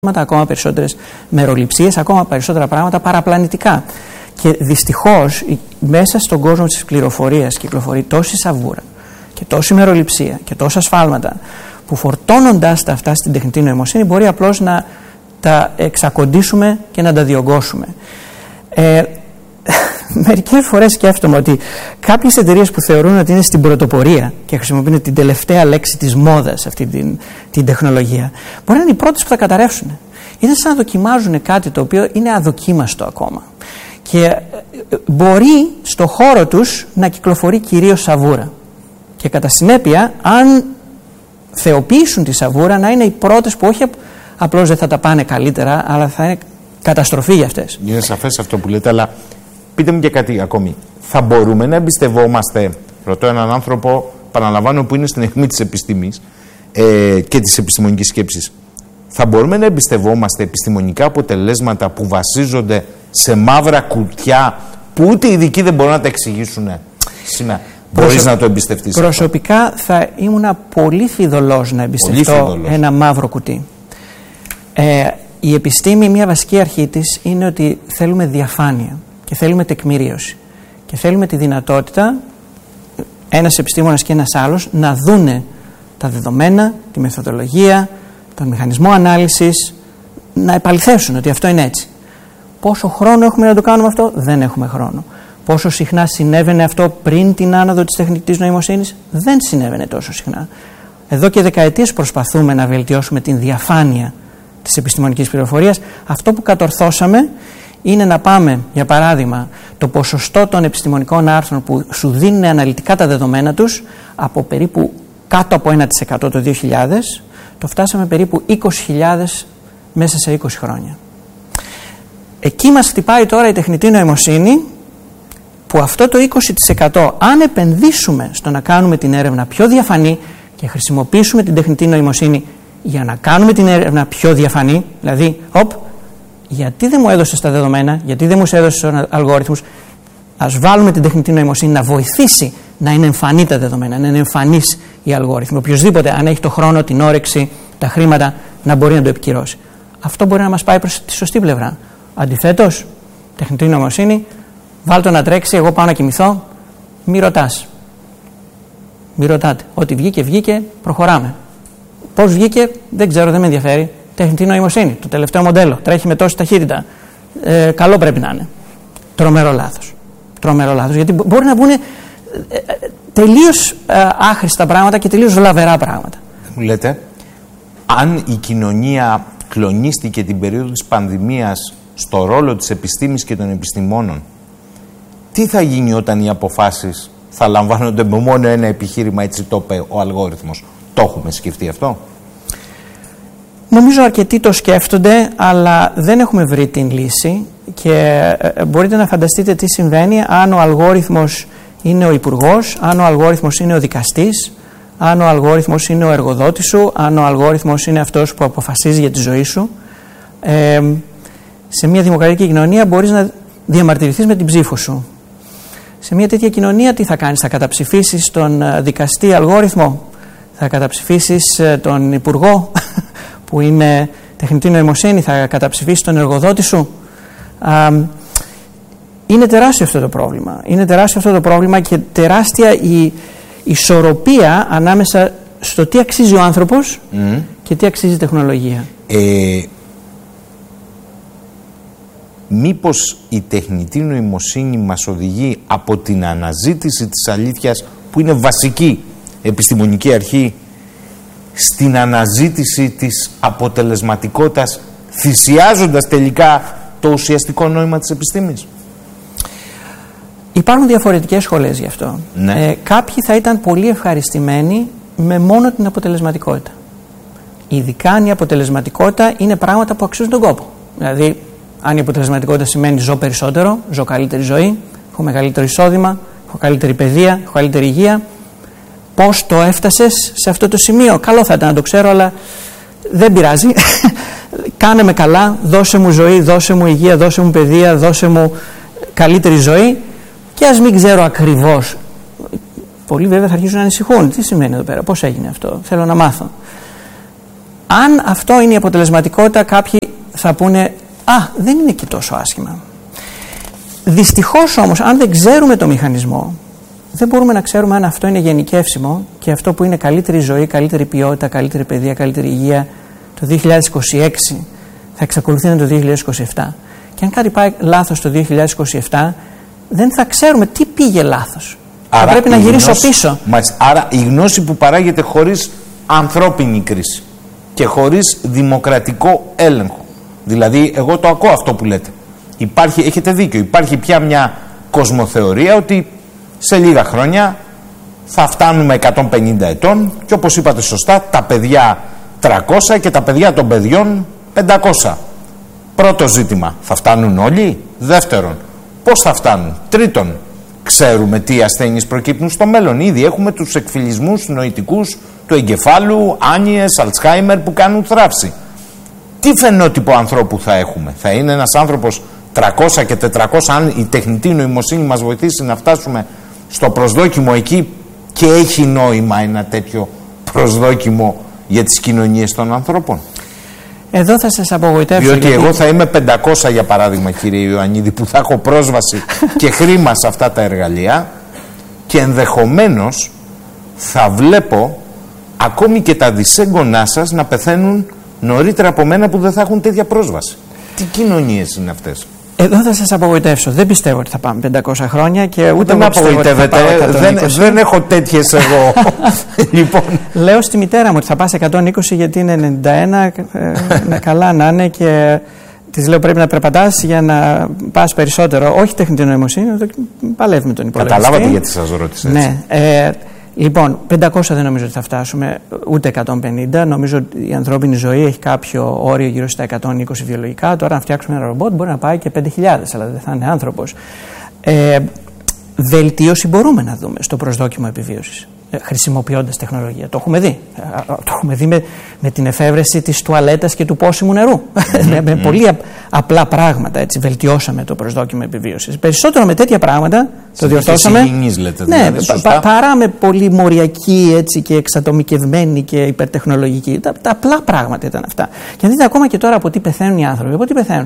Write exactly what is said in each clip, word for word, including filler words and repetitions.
ακόμα περισσότερες μεροληψίες, ακόμα περισσότερα πράγματα παραπλανητικά. Και δυστυχώς μέσα στον κόσμο της πληροφορίας κυκλοφορεί τόση σαβούρα και τόση μεροληψία και τόσα σφάλματα που φορτώνοντας τα αυτά στην τεχνητή νοημοσύνη μπορεί απλώς να τα εξακοντήσουμε και να τα διωγγώσουμε. Ε, μερικές φορές σκέφτομαι ότι κάποιες εταιρείες που θεωρούν ότι είναι στην πρωτοπορία και χρησιμοποιούν την τελευταία λέξη της μόδας αυτή την, την τεχνολογία, μπορεί να είναι οι πρώτες που θα καταρρεύσουν. Είναι σαν να δοκιμάζουν κάτι το οποίο είναι αδοκίμαστο ακόμα. Και μπορεί στο χώρο τους να κυκλοφορεί κυρίως σαβούρα. Και κατά συνέπεια, αν θεοποιήσουν τη σαβούρα, να είναι οι πρώτες που όχι απλώς δεν θα τα πάνε καλύτερα, αλλά θα είναι καταστροφή για αυτές. Είναι σαφές αυτό που λέτε, αλλά πείτε μου και κάτι ακόμη. Θα μπορούμε να εμπιστευόμαστε, ρωτώ έναν άνθρωπο, παραλαμβάνω, που είναι στην αιχμή της επιστήμης ε, και της επιστημονικής σκέψης. Θα μπορούμε να εμπιστευόμαστε επιστημονικά αποτελέσματα που βασίζονται σε μαύρα κουτιά που ούτε οι ειδικοί δεν μπορούν να τα εξηγήσουν σήμερα? Μπορείς Προσω... να το εμπιστευτείς? Προσωπικά αυτό? Θα ήμουν πολύ φιδωλός να εμπιστευτώ φιδωλός. ένα μαύρο κουτί. Ε, η επιστήμη, μια βασική αρχή της είναι ότι θέλουμε διαφάνεια και θέλουμε τεκμηρίωση και θέλουμε τη δυνατότητα ένας επιστήμονας και ένας άλλος να δούνε τα δεδομένα, τη μεθοδολογία, τον μηχανισμό ανάλυσης, να επαληθεύσουν ότι αυτό είναι έτσι. Πόσο χρόνο έχουμε να το κάνουμε αυτό? Δεν έχουμε χρόνο. Πόσο συχνά συνέβαινε αυτό πριν την άνοδο της τεχνητής νοημοσύνης? Δεν συνέβαινε τόσο συχνά. Εδώ και δεκαετίες προσπαθούμε να βελτιώσουμε την διαφάνεια της επιστημονικής πληροφορίας. Αυτό που κατορθώσαμε είναι να πάμε, για παράδειγμα, το ποσοστό των επιστημονικών άρθρων που σου δίνουν αναλυτικά τα δεδομένα τους από περίπου κάτω από ένα τοις εκατό το δύο χιλιάδες, το φτάσαμε περίπου είκοσι χιλιάδες μέσα σε είκοσι χρόνια. Εκεί μας χτυπάει τώρα η τεχνητή νοημοσύνη, που αυτό το είκοσι τοις εκατό, αν επενδύσουμε στο να κάνουμε την έρευνα πιο διαφανή και χρησιμοποιήσουμε την τεχνητή νοημοσύνη για να κάνουμε την έρευνα πιο διαφανή, δηλαδή, οπ, γιατί δεν μου έδωσες τα δεδομένα, γιατί δεν μου έδωσες τους αλγόριθμους, ας βάλουμε την τεχνητή νοημοσύνη να βοηθήσει να είναι εμφανή τα δεδομένα, να είναι εμφανής οι αλγόριθμοι. Οποιοςδήποτε, αν έχει το χρόνο, την όρεξη, τα χρήματα, να μπορεί να το επικυρώσει. Αυτό μπορεί να μας πάει προς τη σωστή πλευρά. Αντιθέτως, τεχνητή νοημοσύνη, βάλ' το να τρέξει, εγώ πάω να κοιμηθώ, μη ρωτάς. Μη ρωτάτε. Ό,τι βγήκε, βγήκε, προχωράμε. Πώς βγήκε, δεν ξέρω, δεν με ενδιαφέρει. Τεχνητή νοημοσύνη, το τελευταίο μοντέλο, τρέχει με τόση ταχύτητα. Ε, καλό πρέπει να είναι. Τρομερό λάθος. Τρομερό λάθος. Γιατί μπορεί να βγουν ε, ε, τελείως ε, άχρηστα πράγματα και τελείως βλαβερά πράγματα. Μου λέτε, αν η κοινωνία κλονίστηκε την περίοδο της πανδημίας στο ρόλο της επιστήμης και των επιστημόνων, τι θα γίνει όταν οι αποφάσεις θα λαμβάνονται με μόνο ένα επιχείρημα, έτσι το είπε ο αλγόριθμος? Το έχουμε σκεφτεί αυτό? Νομίζω αρκετοί το σκέφτονται, αλλά δεν έχουμε βρει την λύση και μπορείτε να φανταστείτε τι συμβαίνει αν ο αλγόριθμος είναι ο υπουργός, αν ο αλγόριθμος είναι ο δικαστής, αν ο αλγόριθμος είναι ο εργοδότης σου, αν ο αλγόριθμος είναι αυτός που αποφασίζει για τη ζωή σου. Ε, σε μια δημοκρατική κοινωνία μπορείς να διαμαρτυρηθείς με την ψήφο σου. Σε μια τέτοια κοινωνία τι θα κάνεις? Θα καταψηφίσεις τον δικαστή αλγόριθμο? Θα καταψηφίσεις τον υπουργό που είναι τεχνητή νοημοσύνη? Θα καταψηφίσεις τον εργοδότη σου? Α, είναι τεράστιο αυτό το πρόβλημα. Είναι τεράστιο αυτό το πρόβλημα και τεράστια η ισορροπία ανάμεσα στο τι αξίζει ο άνθρωπος mm. και τι αξίζει η τεχνολογία. Ε, μήπως η τεχνητή νοημοσύνη μας οδηγεί από την αναζήτηση της αλήθειας, που είναι βασική επιστημονική αρχή, στην αναζήτηση της αποτελεσματικότητας, θυσιάζοντας τελικά το ουσιαστικό νόημα της επιστήμης? Υπάρχουν διαφορετικές σχολές γι' αυτό. Ναι. Ε, κάποιοι θα ήταν πολύ ευχαριστημένοι με μόνο την αποτελεσματικότητα. Ειδικά αν η αποτελεσματικότητα είναι πράγματα που αξίζουν τον κόπο. Δηλαδή, αν η αποτελεσματικότητα σημαίνει ζω περισσότερο, ζω καλύτερη ζωή, έχω μεγαλύτερο εισόδημα, έχω καλύτερη παιδεία, έχω καλύτερη υγεία. Πώς το έφτασες σε αυτό το σημείο? Καλό θα ήταν να το ξέρω, αλλά δεν πειράζει. Κάνε με καλά, δώσε μου ζωή, δώσε μου υγεία, δώσε μου παιδεία, δώσε μου καλύτερη ζωή, και ας μην ξέρω ακριβώς. Πολλοί βέβαια θα αρχίσουν να ανησυχούν. Τι σημαίνει εδώ πέρα, πώς έγινε αυτό, θέλω να μάθω. Αν αυτό είναι η αποτελεσματικότητα, κάποιοι θα πούνε «Α, δεν είναι και τόσο άσχημα». Δυστυχώς όμως, αν δεν ξέρουμε το μηχανισμό, δεν μπορούμε να ξέρουμε αν αυτό είναι γενικεύσιμο και αυτό που είναι καλύτερη ζωή, καλύτερη ποιότητα, καλύτερη παιδεία, καλύτερη υγεία το δύο χιλιάδες είκοσι έξι θα εξακολουθεί να είναι το δύο χιλιάδες είκοσι επτά. Και αν κάτι πάει λάθος το δύο χιλιάδες είκοσι επτά, δεν θα ξέρουμε τι πήγε λάθος. Άρα θα πρέπει να γυρίσω γνώση, πίσω. Μάλιστα, άρα η γνώση που παράγεται χωρίς ανθρώπινη κρίση και χωρίς δημοκρατικό έλεγχο. Δηλαδή, εγώ το ακούω αυτό που λέτε. Υπάρχει, έχετε δίκιο, υπάρχει πια μια κοσμοθεωρία ότι σε λίγα χρόνια θα φτάνουμε εκατόν πενήντα ετών και όπως είπατε σωστά, τα παιδιά τριακόσια και τα παιδιά των παιδιών πεντακόσια. Πρώτο ζήτημα, θα φτάνουν όλοι? Δεύτερον, πώς θα φτάνουν? Τρίτον, ξέρουμε τι ασθένειες προκύπτουν στο μέλλον? Ήδη έχουμε τους εκφυλισμούς νοητικούς του εγκεφάλου, άνοιες, Αλτσχάιμερ που κάνουν θράψη. Τι φαινότυπο ανθρώπου θα έχουμε? Θα είναι ένας άνθρωπος τριακόσια και τετρακόσια, αν η τεχνητή νοημοσύνη μας βοηθήσει να φτάσουμε στο προσδόκιμο εκεί, και έχει νόημα ένα τέτοιο προσδόκιμο για τις κοινωνίες των ανθρώπων? Εδώ θα σας απογοητεύσω. Διότι γιατί... εγώ θα είμαι πεντακόσια για παράδειγμα, κύριε Ιωαννίδη, που θα έχω πρόσβαση και χρήμα σε αυτά τα εργαλεία και ενδεχομένως θα βλέπω ακόμη και τα δυσέγγονά σας να πεθαίνουν νωρίτερα από μένα που δεν θα έχουν τέτοια πρόσβαση. Τι κοινωνίες είναι αυτές? Εδώ θα σας απογοητεύσω. Δεν πιστεύω ότι θα πάμε πεντακόσια χρόνια και ούτε δεν απογοητεύετε. Δεν, δεν έχω τέτοιες εγώ. Λοιπόν. Λέω στη μητέρα μου ότι θα πας εκατόν είκοσι γιατί είναι ενενήντα ένα. Ε, καλά να είναι και της λέω πρέπει να περπατάς για να πας περισσότερο. Όχι τεχνητή νοημοσύνη, παλεύει με τον υπολογιστή. Καταλάβατε γιατί σας ρώτησα έτσι. Ναι. Ε, Λοιπόν, πεντακόσια δεν νομίζω ότι θα φτάσουμε, ούτε εκατόν πενήντα. Νομίζω ότι η ανθρώπινη ζωή έχει κάποιο όριο γύρω στα εκατόν είκοσι βιολογικά. Τώρα, αν φτιάξουμε ένα ρομπότ, μπορεί να πάει και πέντε χιλιάδες, αλλά δεν θα είναι άνθρωπος. Ε, βελτίωση μπορούμε να δούμε στο προσδόκιμο επιβίωσης, χρησιμοποιώντας τεχνολογία. Το έχουμε δει. Το έχουμε δει με, με την εφεύρεση της τουαλέτας και του πόσιμου νερού. Mm-hmm. με πολύ α, απλά πράγματα έτσι, βελτιώσαμε το προσδόκιμο επιβίωσης. Περισσότερο με τέτοια πράγματα το διορθώσαμε. Υγιεινής, λέτε, ναι, δηλαδή, πα, πα, παρά με πολύ μοριακή έτσι, και εξατομικευμένη και υπερτεχνολογική. Τα, τα απλά πράγματα ήταν αυτά. Και δείτε ακόμα και τώρα από τι πεθαίνουν οι άνθρωποι. Από τι πεθαίνουν.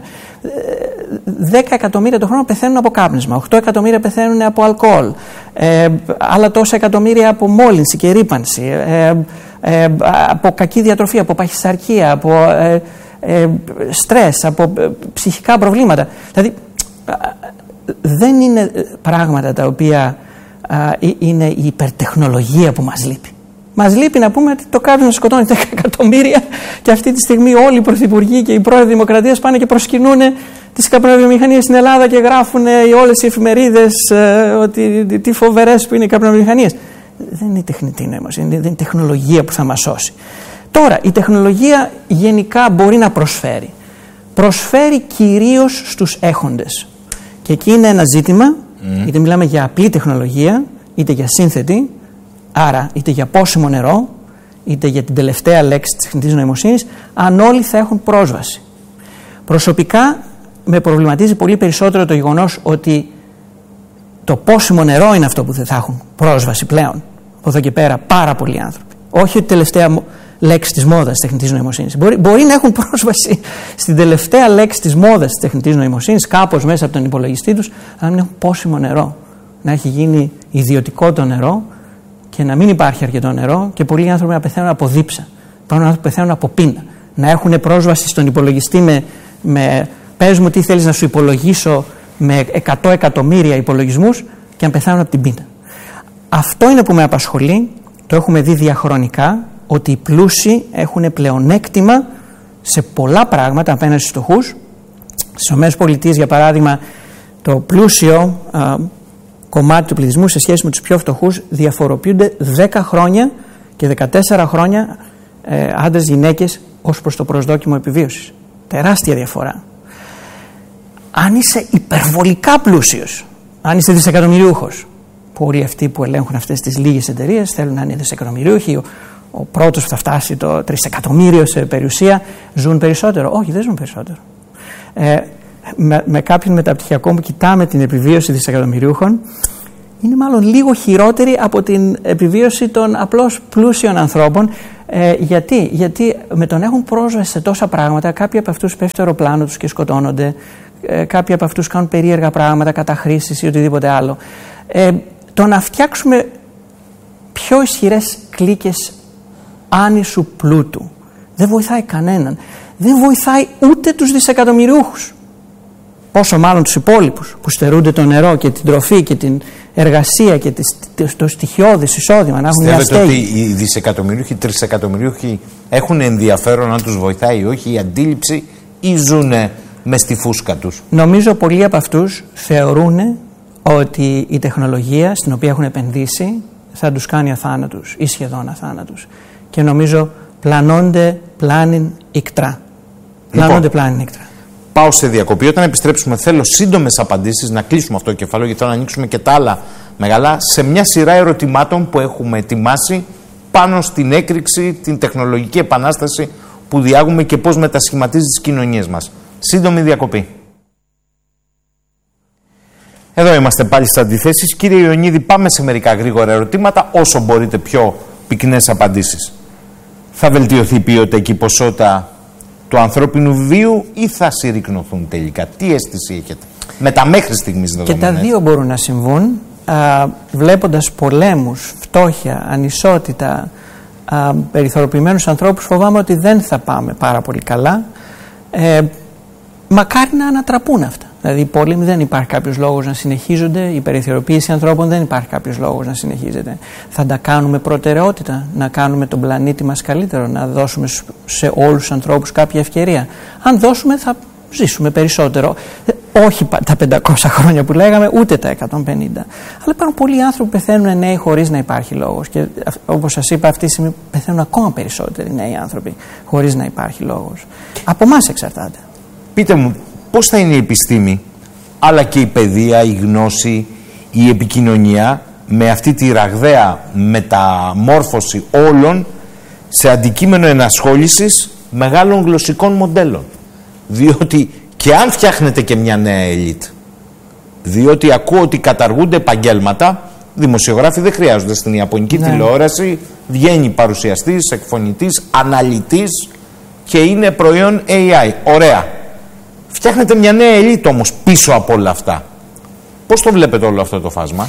δέκα εκατομμύρια το χρόνο πεθαίνουν από κάπνισμα. οκτώ εκατομμύρια πεθαίνουν από αλκοόλ. Ε, άλλα τόσα εκατομμύρια από μόλυνση και ρύπανση, ε, ε, από κακή διατροφή, από παχυσαρκία, από ε, ε, στρες, από ε, ψυχικά προβλήματα. Δηλαδή ε, δεν είναι πράγματα τα οποία ε, είναι η υπερτεχνολογία που μας λείπει. Μας λείπει να πούμε ότι το κάπνισμα σκοτώνει δέκα εκατομμύρια και αυτή τη στιγμή όλοι οι πρωθυπουργοί και οι πρόεδροι Δημοκρατίας πάνε και προσκυνούν τις καπνοβιομηχανίες στην Ελλάδα και γράφουν όλες οι εφημερίδες ε, ότι τι φοβερές που είναι οι καπνοβιομηχανίες. Δεν είναι τεχνητή νοημοσύνη, δεν είναι τεχνολογία που θα μας σώσει. Τώρα, η τεχνολογία γενικά μπορεί να προσφέρει. Προσφέρει κυρίως στους έχοντες. Και εκεί είναι ένα ζήτημα, mm. είτε μιλάμε για απλή τεχνολογία, είτε για σύνθετη, άρα είτε για πόσιμο νερό, είτε για την τελευταία λέξη της τεχνητής νοημοσύνης, αν όλοι θα έχουν πρόσβαση. Προσωπικά με προβληματίζει πολύ περισσότερο το γεγονός ότι το πόσιμο νερό είναι αυτό που δεν θα έχουν πρόσβαση πλέον από εδώ και πέρα πάρα πολλοί άνθρωποι. Όχι η τελευταία λέξη της μόδας της τεχνητής νοημοσύνης. Μπορεί, μπορεί να έχουν πρόσβαση στην τελευταία λέξη της μόδας της τεχνητής νοημοσύνης, κάπως μέσα από τον υπολογιστή τους, αλλά μην έχουν πόσιμο νερό. Να έχει γίνει ιδιωτικό το νερό και να μην υπάρχει αρκετό νερό και πολλοί άνθρωποι να πεθαίνουν από δίψα. Υπάρχουν άνθρωποι που πεθαίνουν από πείνα. Να έχουν πρόσβαση στον υπολογιστή με. με πες μου τι θέλεις να σου υπολογίσω με εκατό εκατομμύρια υπολογισμούς και να πεθάνουν από την πείνα. Αυτό είναι που με απασχολεί, το έχουμε δει διαχρονικά, ότι οι πλούσιοι έχουν πλεονέκτημα σε πολλά πράγματα απέναντι στους φτωχούς. Στις ΗΠΑ, για παράδειγμα, το πλούσιο α, κομμάτι του πληθυσμού σε σχέση με τους πιο φτωχούς διαφοροποιούνται δέκα χρόνια και δεκατέσσερα χρόνια ε, άντρες γυναίκες ως προς το προσδόκιμο επιβίωσης. Τεράστια διαφορά. Αν είσαι υπερβολικά πλούσιος, αν είσαι δισεκατομμυριούχος, που όλοι αυτοί που ελέγχουν αυτές τις λίγες εταιρείες θέλουν να είναι δισεκατομμυριούχοι, ο, ο πρώτος που θα φτάσει το τρισεκατομμύριο σε περιουσία, ζουν περισσότερο. Όχι, δεν ζουν περισσότερο. Ε, με, με κάποιον μεταπτυχιακό που κοιτάμε την επιβίωση δισεκατομμυριούχων, είναι μάλλον λίγο χειρότερη από την επιβίωση των απλώς πλούσιων ανθρώπων, Ε, γιατί? Γιατί με τον έχουν πρόσβαση σε τόσα πράγματα, κάποιοι από αυτούς πέφτει το αεροπλάνο τους και σκοτώνονται, ε, κάποιοι από αυτούς κάνουν περίεργα πράγματα, καταχρήσεις ή οτιδήποτε άλλο. Ε, το να φτιάξουμε πιο ισχυρές κλίκες άνισου πλούτου δεν βοηθάει κανέναν. Δεν βοηθάει ούτε τους δισεκατομμυριούχους. Πόσο μάλλον τους υπόλοιπους που στερούνται το νερό και την τροφή και την εργασία και το στοιχειώδες εισόδημα να έχουν μια στέγη. Πιστεύετε ότι οι δισεκατομμυριούχοι, οι τρισεκατομμυριούχοι έχουν ενδιαφέρον αν τους βοηθάει ή όχι η αντίληψη ή ζουν μες στη φούσκα τους? Νομίζω πολλοί από αυτούς θεωρούν ότι η τεχνολογία στην οποία έχουν επενδύσει θα τους κάνει αθάνατους ή σχεδόν αθάνατους. Και νομίζω πλανώνται πλάνιν ικτρά. Πλανώνται πλάνιν ικτρά. Πάω σε διακοπή. Όταν επιστρέψουμε, θέλω σύντομες απαντήσεις, να κλείσουμε αυτό το κεφάλαιο, γιατί θέλω να ανοίξουμε και τα άλλα μεγάλα, σε μια σειρά ερωτημάτων που έχουμε ετοιμάσει πάνω στην έκρηξη, την τεχνολογική επανάσταση που διάγουμε και πώς μετασχηματίζει τις κοινωνίες μας. Σύντομη διακοπή. Εδώ είμαστε πάλι στις αντιθέσεις. Κύριε Ιωνίδη, πάμε σε μερικά γρήγορα ερωτήματα, όσο μπορείτε πιο πυκνές απαντήσεις. Θα βελτιωθεί η ποιότητα και η ποσότητα του ανθρώπινου βίου ή θα συρρικνωθούν τελικά? Τι αίσθηση έχετε με τα μέχρι στιγμής δεδομένα? Και τα δύο μπορούν να συμβούν. Α, βλέποντας πολέμους, φτώχεια, ανισότητα, α, περιθωριοποιημένους ανθρώπους, φοβάμαι ότι δεν θα πάμε πάρα πολύ καλά. Ε, μακάρι να ανατραπούν αυτά. Δηλαδή οι πόλεμοι δεν υπάρχει κάποιος λόγος να συνεχίζονται, η περιθωριοποίηση ανθρώπων δεν υπάρχει κάποιος λόγος να συνεχίζεται. Θα τα κάνουμε προτεραιότητα, να κάνουμε τον πλανήτη μας καλύτερο, να δώσουμε σε όλους τους ανθρώπους κάποια ευκαιρία? Αν δώσουμε θα ζήσουμε περισσότερο. Όχι τα πεντακόσια χρόνια που λέγαμε, ούτε τα εκατόν πενήντα. Αλλά υπάρχουν πολλοί άνθρωποι που πεθαίνουν νέοι χωρίς να υπάρχει λόγος. Και όπως σας είπα, αυτή τη στιγμή πεθαίνουν ακόμα περισσότεροι νέοι άνθρωποι χωρίς να υπάρχει λόγος. Από εμάς εξαρτάται. Πείτε μου, πώς θα είναι η επιστήμη, αλλά και η παιδεία, η γνώση, η επικοινωνία με αυτή τη ραγδαία μεταμόρφωση όλων σε αντικείμενο ενασχόλησης μεγάλων γλωσσικών μοντέλων? Διότι και αν φτιάχνετε και μια νέα ελίτ, διότι ακούω ότι καταργούνται επαγγέλματα, δημοσιογράφοι δεν χρειάζονται στην ιαπωνική ναι. τηλεόραση, βγαίνει παρουσιαστής, εκφωνητής, αναλυτής και είναι προϊόν έι άι. Ωραία. Φτιάχνετε μια νέα ελίτ όμως πίσω από όλα αυτά. Πώς το βλέπετε όλο αυτό το φάσμα?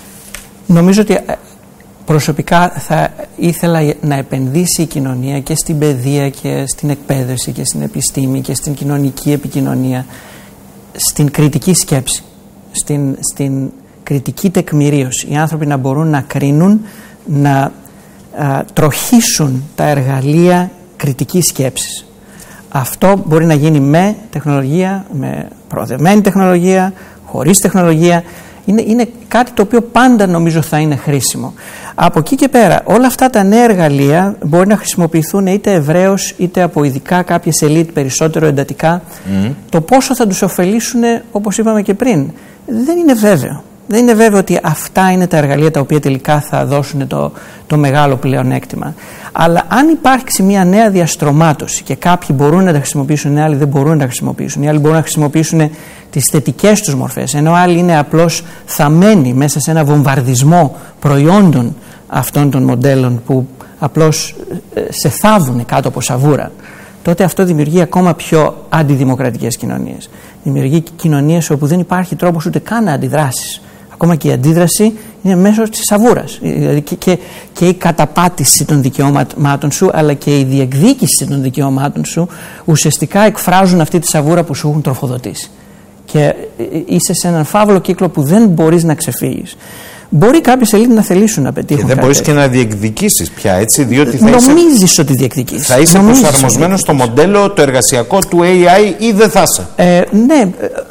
Νομίζω ότι προσωπικά θα ήθελα να επενδύσει η κοινωνία και στην παιδεία και στην εκπαίδευση και στην επιστήμη και στην κοινωνική επικοινωνία, στην κριτική σκέψη, στην, στην κριτική τεκμηρίωση. Οι άνθρωποι να μπορούν να κρίνουν, να α, τροχίσουν τα εργαλεία κριτικής σκέψης. Αυτό μπορεί να γίνει με τεχνολογία, με προοδευμένη τεχνολογία, χωρίς τεχνολογία. Είναι, είναι κάτι το οποίο πάντα νομίζω θα είναι χρήσιμο. Από εκεί και πέρα, όλα αυτά τα νέα εργαλεία μπορεί να χρησιμοποιηθούν είτε ευρέως είτε από ειδικά κάποιες ελίτ περισσότερο εντατικά. Mm. Το πόσο θα τους ωφελήσουν, όπως είπαμε και πριν, δεν είναι βέβαιο. Δεν είναι βέβαιο ότι αυτά είναι τα εργαλεία τα οποία τελικά θα δώσουν το, το μεγάλο πλεονέκτημα. Αλλά αν υπάρξει μια νέα διαστρωμάτωση και κάποιοι μπορούν να τα χρησιμοποιήσουν, οι άλλοι δεν μπορούν να τα χρησιμοποιήσουν, οι άλλοι μπορούν να χρησιμοποιήσουν τις θετικές τους μορφές, ενώ άλλοι είναι απλώς θαμμένοι μέσα σε ένα βομβαρδισμό προϊόντων αυτών των μοντέλων που απλώς σε θάβουν κάτω από σαβούρα, τότε αυτό δημιουργεί ακόμα πιο αντιδημοκρατικές κοινωνίες. Δημιουργεί κοινωνίες όπου δεν υπάρχει τρόπος ούτε καν να αντιδράσεις. Ακόμα και η αντίδραση είναι μέσω της σαβούρας. Δηλαδή και, και, και η καταπάτηση των δικαιωμάτων σου, αλλά και η διεκδίκηση των δικαιωμάτων σου ουσιαστικά εκφράζουν αυτή τη σαβούρα που σου έχουν τροφοδοτήσει. Και είσαι σε έναν φαύλο κύκλο που δεν μπορείς να ξεφύγεις. Μπορεί κάποιες ελίτ να θελήσουν να πετύχουν. Και δεν μπορείς και να διεκδικήσεις πια, έτσι, διότι θα νομίζεις είσαι, ότι διεκδικείς. Θα είσαι προσαρμοσμένος στο μοντέλο το εργασιακό του έι άι ή δεν θα είσαι? Ε, ναι,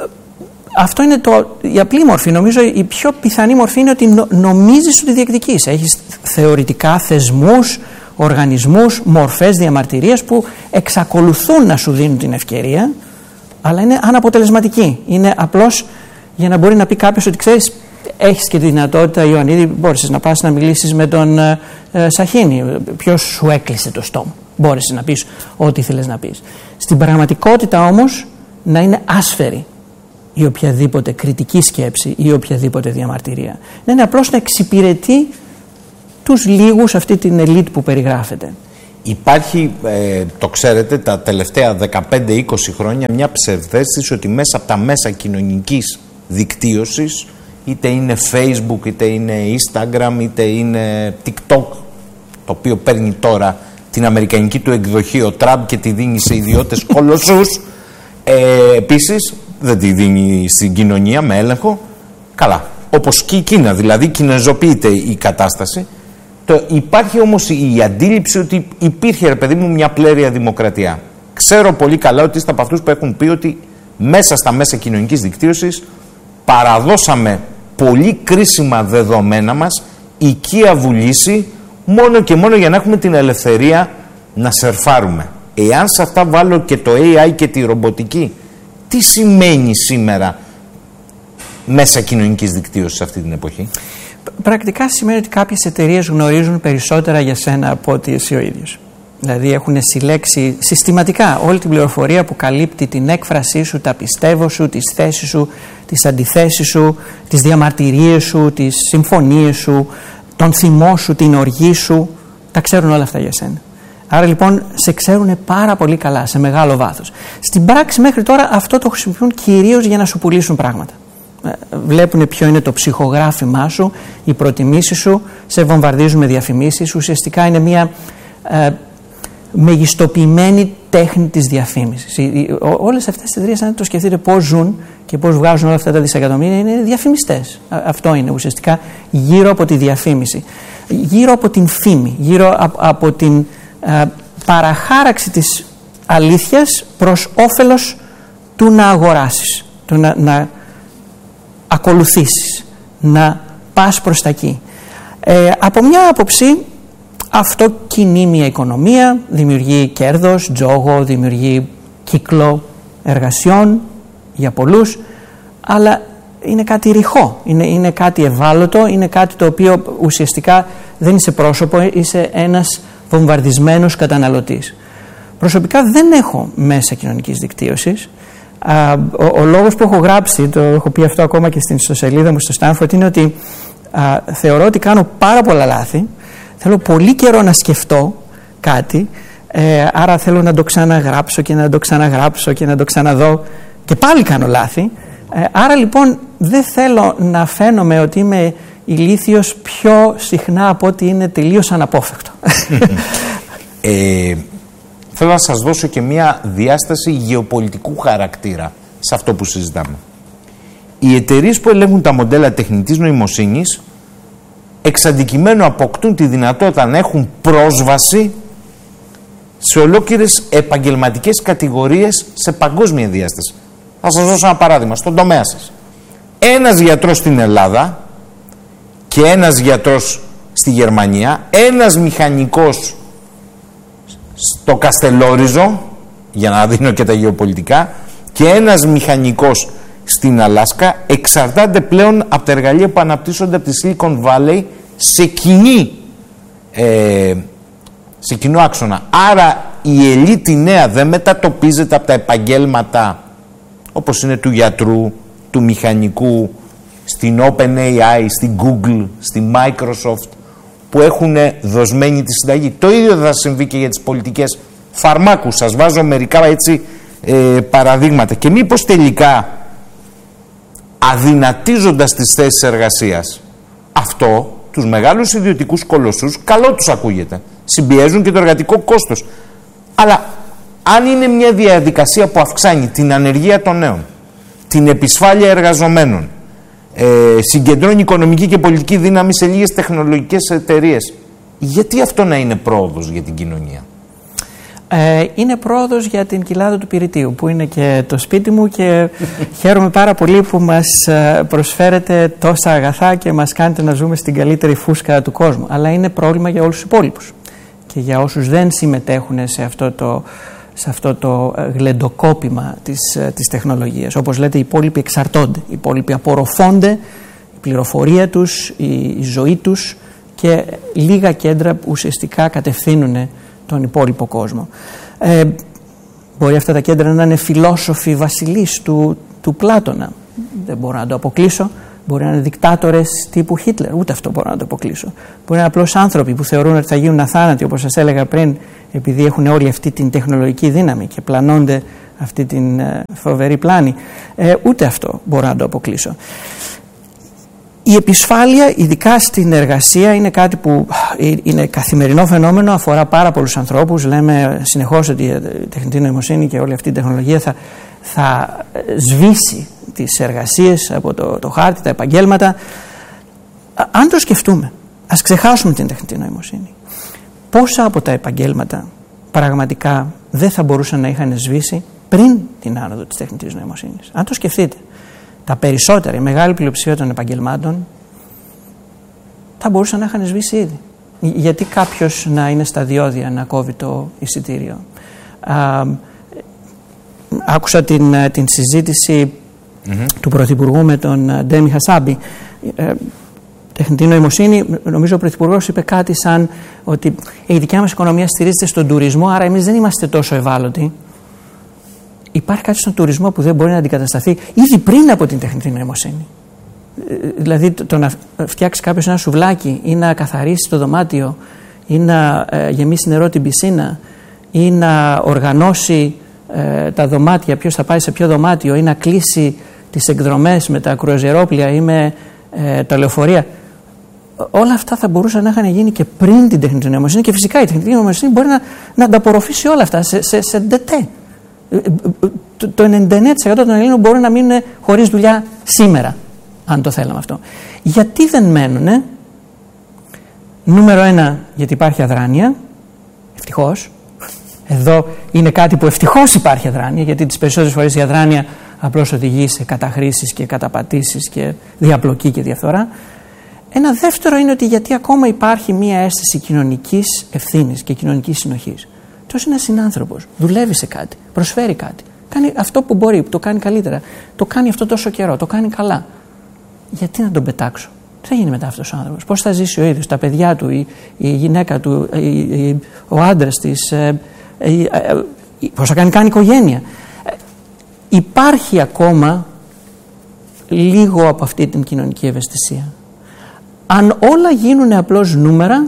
αυτό είναι το, η απλή μορφή. Νομίζω η πιο πιθανή μορφή είναι ότι νο, νομίζεις ότι διεκδικείς. Έχεις θεωρητικά θεσμούς, οργανισμούς, μορφές διαμαρτυρίας που εξακολουθούν να σου δίνουν την ευκαιρία, αλλά είναι αναποτελεσματικοί. Είναι απλώς για να μπορεί να πει κάποιος ότι ξέρεις, έχεις και τη δυνατότητα, Ιωαννίδη, μπόρεσες να πας να μιλήσεις με τον ε, ε, Σαχίνη. Ποιος σου έκλεισε το στόμα? Μπόρεσες να πεις ό,τι ήθελες να πεις. Στην πραγματικότητα όμως να είναι άσφαιρη η οποιαδήποτε κριτική σκέψη ή οποιαδήποτε διαμαρτυρία. Να είναι απλώς να εξυπηρετεί τους λίγους, αυτή την ελίτ που περιγράφεται. Υπάρχει, ε, το ξέρετε, τα τελευταία δεκαπέντε είκοσι χρόνια μια ψευδαίσθηση ότι μέσα από τα μέσα κοινωνικής δικτύωσης, είτε είναι Facebook, είτε είναι Instagram, είτε είναι TikTok, το οποίο παίρνει τώρα την αμερικανική του εκδοχή ο Τραμπ και τη δίνει σε ιδιώτες κολοσσούς, ε, επίσης δεν τη δίνει στην κοινωνία με έλεγχο. Καλά, όπως και η Κίνα, δηλαδή κινεζοποιείται η κατάσταση. Το, υπάρχει όμως η αντίληψη ότι υπήρχε, ρε παιδί μου, μια πλέρεια δημοκρατία. Ξέρω πολύ καλά ότι είστε από αυτούς που έχουν πει ότι μέσα στα μέσα κοινωνικής δικτύωσης παραδώσαμε πολύ κρίσιμα δεδομένα μας, οικία βουλήση, μόνο και μόνο για να έχουμε την ελευθερία να σερφάρουμε. Εάν σε αυτά βάλω και το έι άι και τη ρομποτική, τι σημαίνει σήμερα μέσα κοινωνικής δικτύωσης αυτή την εποχή? Πρακτικά σημαίνει ότι κάποιες εταιρείες γνωρίζουν περισσότερα για σένα από ότι εσύ ο ίδιος. Δηλαδή έχουν συλλέξει συστηματικά όλη την πληροφορία που καλύπτει την έκφρασή σου, τα πιστεύω σου, τις θέσεις σου, τις αντιθέσεις σου, τις διαμαρτυρίες σου, τις συμφωνίες σου, τον θυμό σου, την οργή σου. Τα ξέρουν όλα αυτά για σένα. Άρα λοιπόν σε ξέρουν πάρα πολύ καλά, σε μεγάλο βάθος. Στην πράξη μέχρι τώρα αυτό το χρησιμοποιούν κυρίως για να σου πουλήσουν πράγματα. Βλέπουν ποιο είναι το ψυχογράφημά σου, οι προτιμήσεις σου, σε βομβαρδίζουν με διαφημίσεις. Ουσιαστικά είναι μια ε, μεγιστοποιημένη τέχνη της διαφήμισης. Όλες αυτές τις εταιρείες, αν το σκεφτείτε πώς ζουν και πώς βγάζουν όλα αυτά τα δισεκατομμύρια, είναι διαφημιστές. Αυτό είναι ουσιαστικά γύρω από τη διαφήμιση, γύρω από την φήμη, γύρω από, από την ε, παραχάραξη της αλήθειας προς όφελος του να αγοράσεις, του να, να ακολουθήσεις, να πας προς τα εκεί. Ε, από μια άποψη αυτό κινεί μια οικονομία, δημιουργεί κέρδος, τζόγο, δημιουργεί κύκλο εργασιών για πολλούς, αλλά είναι κάτι ρηχό, είναι, είναι κάτι ευάλωτο, είναι κάτι το οποίο ουσιαστικά δεν είσαι πρόσωπο, είσαι ένας βομβαρδισμένος καταναλωτής. Προσωπικά δεν έχω μέσα κοινωνικής δικτύωσης. Α, ο, ο λόγος που έχω γράψει, το έχω πει αυτό ακόμα και στην ιστοσελίδα μου στο Stanford, είναι ότι α, θεωρώ ότι κάνω πάρα πολλά λάθη. Θέλω πολύ καιρό να σκεφτώ κάτι, ε, άρα θέλω να το ξαναγράψω και να το ξαναγράψω και να το ξαναδώ και πάλι κάνω λάθη. Ε, άρα λοιπόν δεν θέλω να φαίνομαι ότι είμαι ηλίθιος πιο συχνά από ότι είναι τελείως αναπόφευκτο. ε, θέλω να σας δώσω και μια διάσταση γεωπολιτικού χαρακτήρα σε αυτό που συζητάμε. Οι εταιρείες που ελέγχουν τα μοντέλα τεχνητής νοημοσύνης εξ αντικειμένου αποκτούν τη δυνατότητα να έχουν πρόσβαση σε ολόκληρες επαγγελματικές κατηγορίες σε παγκόσμια διάσταση. Θα σας δώσω ένα παράδειγμα, στον τομέα σας. Ένας γιατρός στην Ελλάδα και ένας γιατρός στη Γερμανία, ένας μηχανικός στο Καστελόριζο, για να δίνω και τα γεωπολιτικά, και ένας μηχανικός στην Αλάσκα, εξαρτάται πλέον από τα εργαλεία που αναπτύσσονται από τη Silicon Valley σε, κοινή, ε, σε κοινό άξονα. Άρα η ελίτη νέα δεν μετατοπίζεται από τα επαγγέλματα όπως είναι του γιατρού, του μηχανικού, στην OpenAI, στην Google, στη Microsoft, που έχουν δοσμένη τη συνταγή. Το ίδιο θα συμβεί και για τις πολιτικές φαρμάκου. Σας βάζω μερικά έτσι ε, παραδείγματα. Και μήπως τελικά, αδυνατίζοντας τις θέσεις εργασίας, αυτό τους μεγάλους ιδιωτικούς κολοσσούς καλό τους ακούγεται. Συμπιέζουν και το εργατικό κόστος. Αλλά αν είναι μια διαδικασία που αυξάνει την ανεργία των νέων, την επισφάλεια εργαζομένων, ε, συγκεντρώνει οικονομική και πολιτική δύναμη σε λίγες τεχνολογικές εταιρείες, γιατί αυτό να είναι πρόοδος για την κοινωνία? Ε, είναι πρόοδος για την Κοιλάδα του Πυρητίου, που είναι και το σπίτι μου, και χαίρομαι πάρα πολύ που μας προσφέρετε τόσα αγαθά και μας κάνετε να ζούμε στην καλύτερη φούσκα του κόσμου. Αλλά είναι πρόβλημα για όλους τους υπόλοιπους και για όσους δεν συμμετέχουν σε αυτό το, σε αυτό το γλεντοκόπημα της, της τεχνολογίας. Όπως λέτε, οι υπόλοιποι εξαρτώνται, οι υπόλοιποι απορροφώνται, η πληροφορία τους, η, η ζωή τους, και λίγα κέντρα που ουσιαστικά κατευθύνουν τον υπόλοιπο κόσμο. Ε, μπορεί αυτά τα κέντρα να είναι φιλόσοφοι βασιλείς του, του Πλάτωνα. Δεν μπορώ να το αποκλείσω. Μπορεί να είναι δικτάτορες τύπου Χίτλερ, ούτε αυτό μπορώ να το αποκλείσω. Μπορεί να είναι απλώς άνθρωποι που θεωρούν ότι θα γίνουν αθάνατοι, όπως σας έλεγα πριν, επειδή έχουν όλη αυτή την τεχνολογική δύναμη και πλανώνται αυτή την ε, φοβερή πλάνη. Ε, ούτε αυτό μπορώ να το αποκλείσω. Η επισφάλεια, ειδικά στην εργασία, είναι κάτι που είναι καθημερινό φαινόμενο, αφορά πάρα πολλούς ανθρώπους. Λέμε συνεχώς ότι η τεχνητή νοημοσύνη και όλη αυτή η τεχνολογία θα, θα σβήσει τις εργασίες από το, το χάρτη, τα επαγγέλματα. Αν το σκεφτούμε, ας ξεχάσουμε την τεχνητή νοημοσύνη. Πόσα από τα επαγγέλματα πραγματικά δεν θα μπορούσαν να είχαν σβήσει πριν την άνοδο της τεχνητής νοημοσύνης? Αν το σκεφτείτε, τα περισσότερα, η μεγάλη πλειοψηφία των επαγγελμάτων θα μπορούσαν να είχαν σβήσει ήδη. Γιατί κάποιος να είναι στα διόδια να κόβει το εισιτήριο? Α, άκουσα την, την συζήτηση mm-hmm. του Πρωθυπουργού με τον Ντέμι Χασάμπη. Ε, τεχνητή νοημοσύνη, νομίζω ο Πρωθυπουργός είπε κάτι σαν ότι η δικιά μας οικονομία στηρίζεται στον τουρισμό, άρα εμείς δεν είμαστε τόσο ευάλωτοι. Υπάρχει κάτι στον τουρισμό που δεν μπορεί να αντικατασταθεί ήδη πριν από την τεχνητή νοημοσύνη. Δηλαδή το, το να φτιάξει κάποιος ένα σουβλάκι ή να καθαρίσει το δωμάτιο ή να ε, γεμίσει νερό την πισίνα ή να οργανώσει ε, τα δωμάτια, ποιος θα πάει σε ποιο δωμάτιο, ή να κλείσει τις εκδρομές με τα κρουαζιερόπλια ή με ε, τα λεωφορεία. Όλα αυτά θα μπορούσαν να είχαν γίνει και πριν την τεχνητή νοημοσύνη, και φυσικά η τεχνητή νοημοσύνη μπορεί να, να ανταπορροφήσει όλα αυτά σε, σε, σε ντετέ. Το ενενήντα εννέα τοις εκατό των Ελλήνων μπορούν να μείνουν χωρίς δουλειά σήμερα, αν το θέλαμε αυτό. Γιατί δεν μένουνε? Νούμερο ένα, γιατί υπάρχει αδράνεια. Ευτυχώς. Εδώ είναι κάτι που ευτυχώς υπάρχει αδράνεια, γιατί τις περισσότερες φορές η αδράνεια απλώς οδηγεί σε καταχρήσεις και καταπατήσεις και διαπλοκή και διαφθορά. Ένα δεύτερο είναι ότι γιατί ακόμα υπάρχει μία αίσθηση κοινωνικής ευθύνης και κοινωνικής συνοχής. Τόσο είναι ένας συνάνθρωπος, δουλεύει σε κάτι, προσφέρει κάτι, κάνει αυτό που μπορεί, το κάνει καλύτερα, το κάνει αυτό τόσο καιρό, το κάνει καλά. Γιατί να τον πετάξω? Τι θα γίνει μετά αυτός ο άνθρωπος? Πώς θα ζήσει ο ίδιος, τα παιδιά του, η, η γυναίκα του, η, η, ο άντρας της, ε, ε, ε, ε, πώς θα κάνει, κάνει οικογένεια? Ε, υπάρχει ακόμα λίγο από αυτή την κοινωνική ευαισθησία. Αν όλα γίνουν απλώς νούμερα,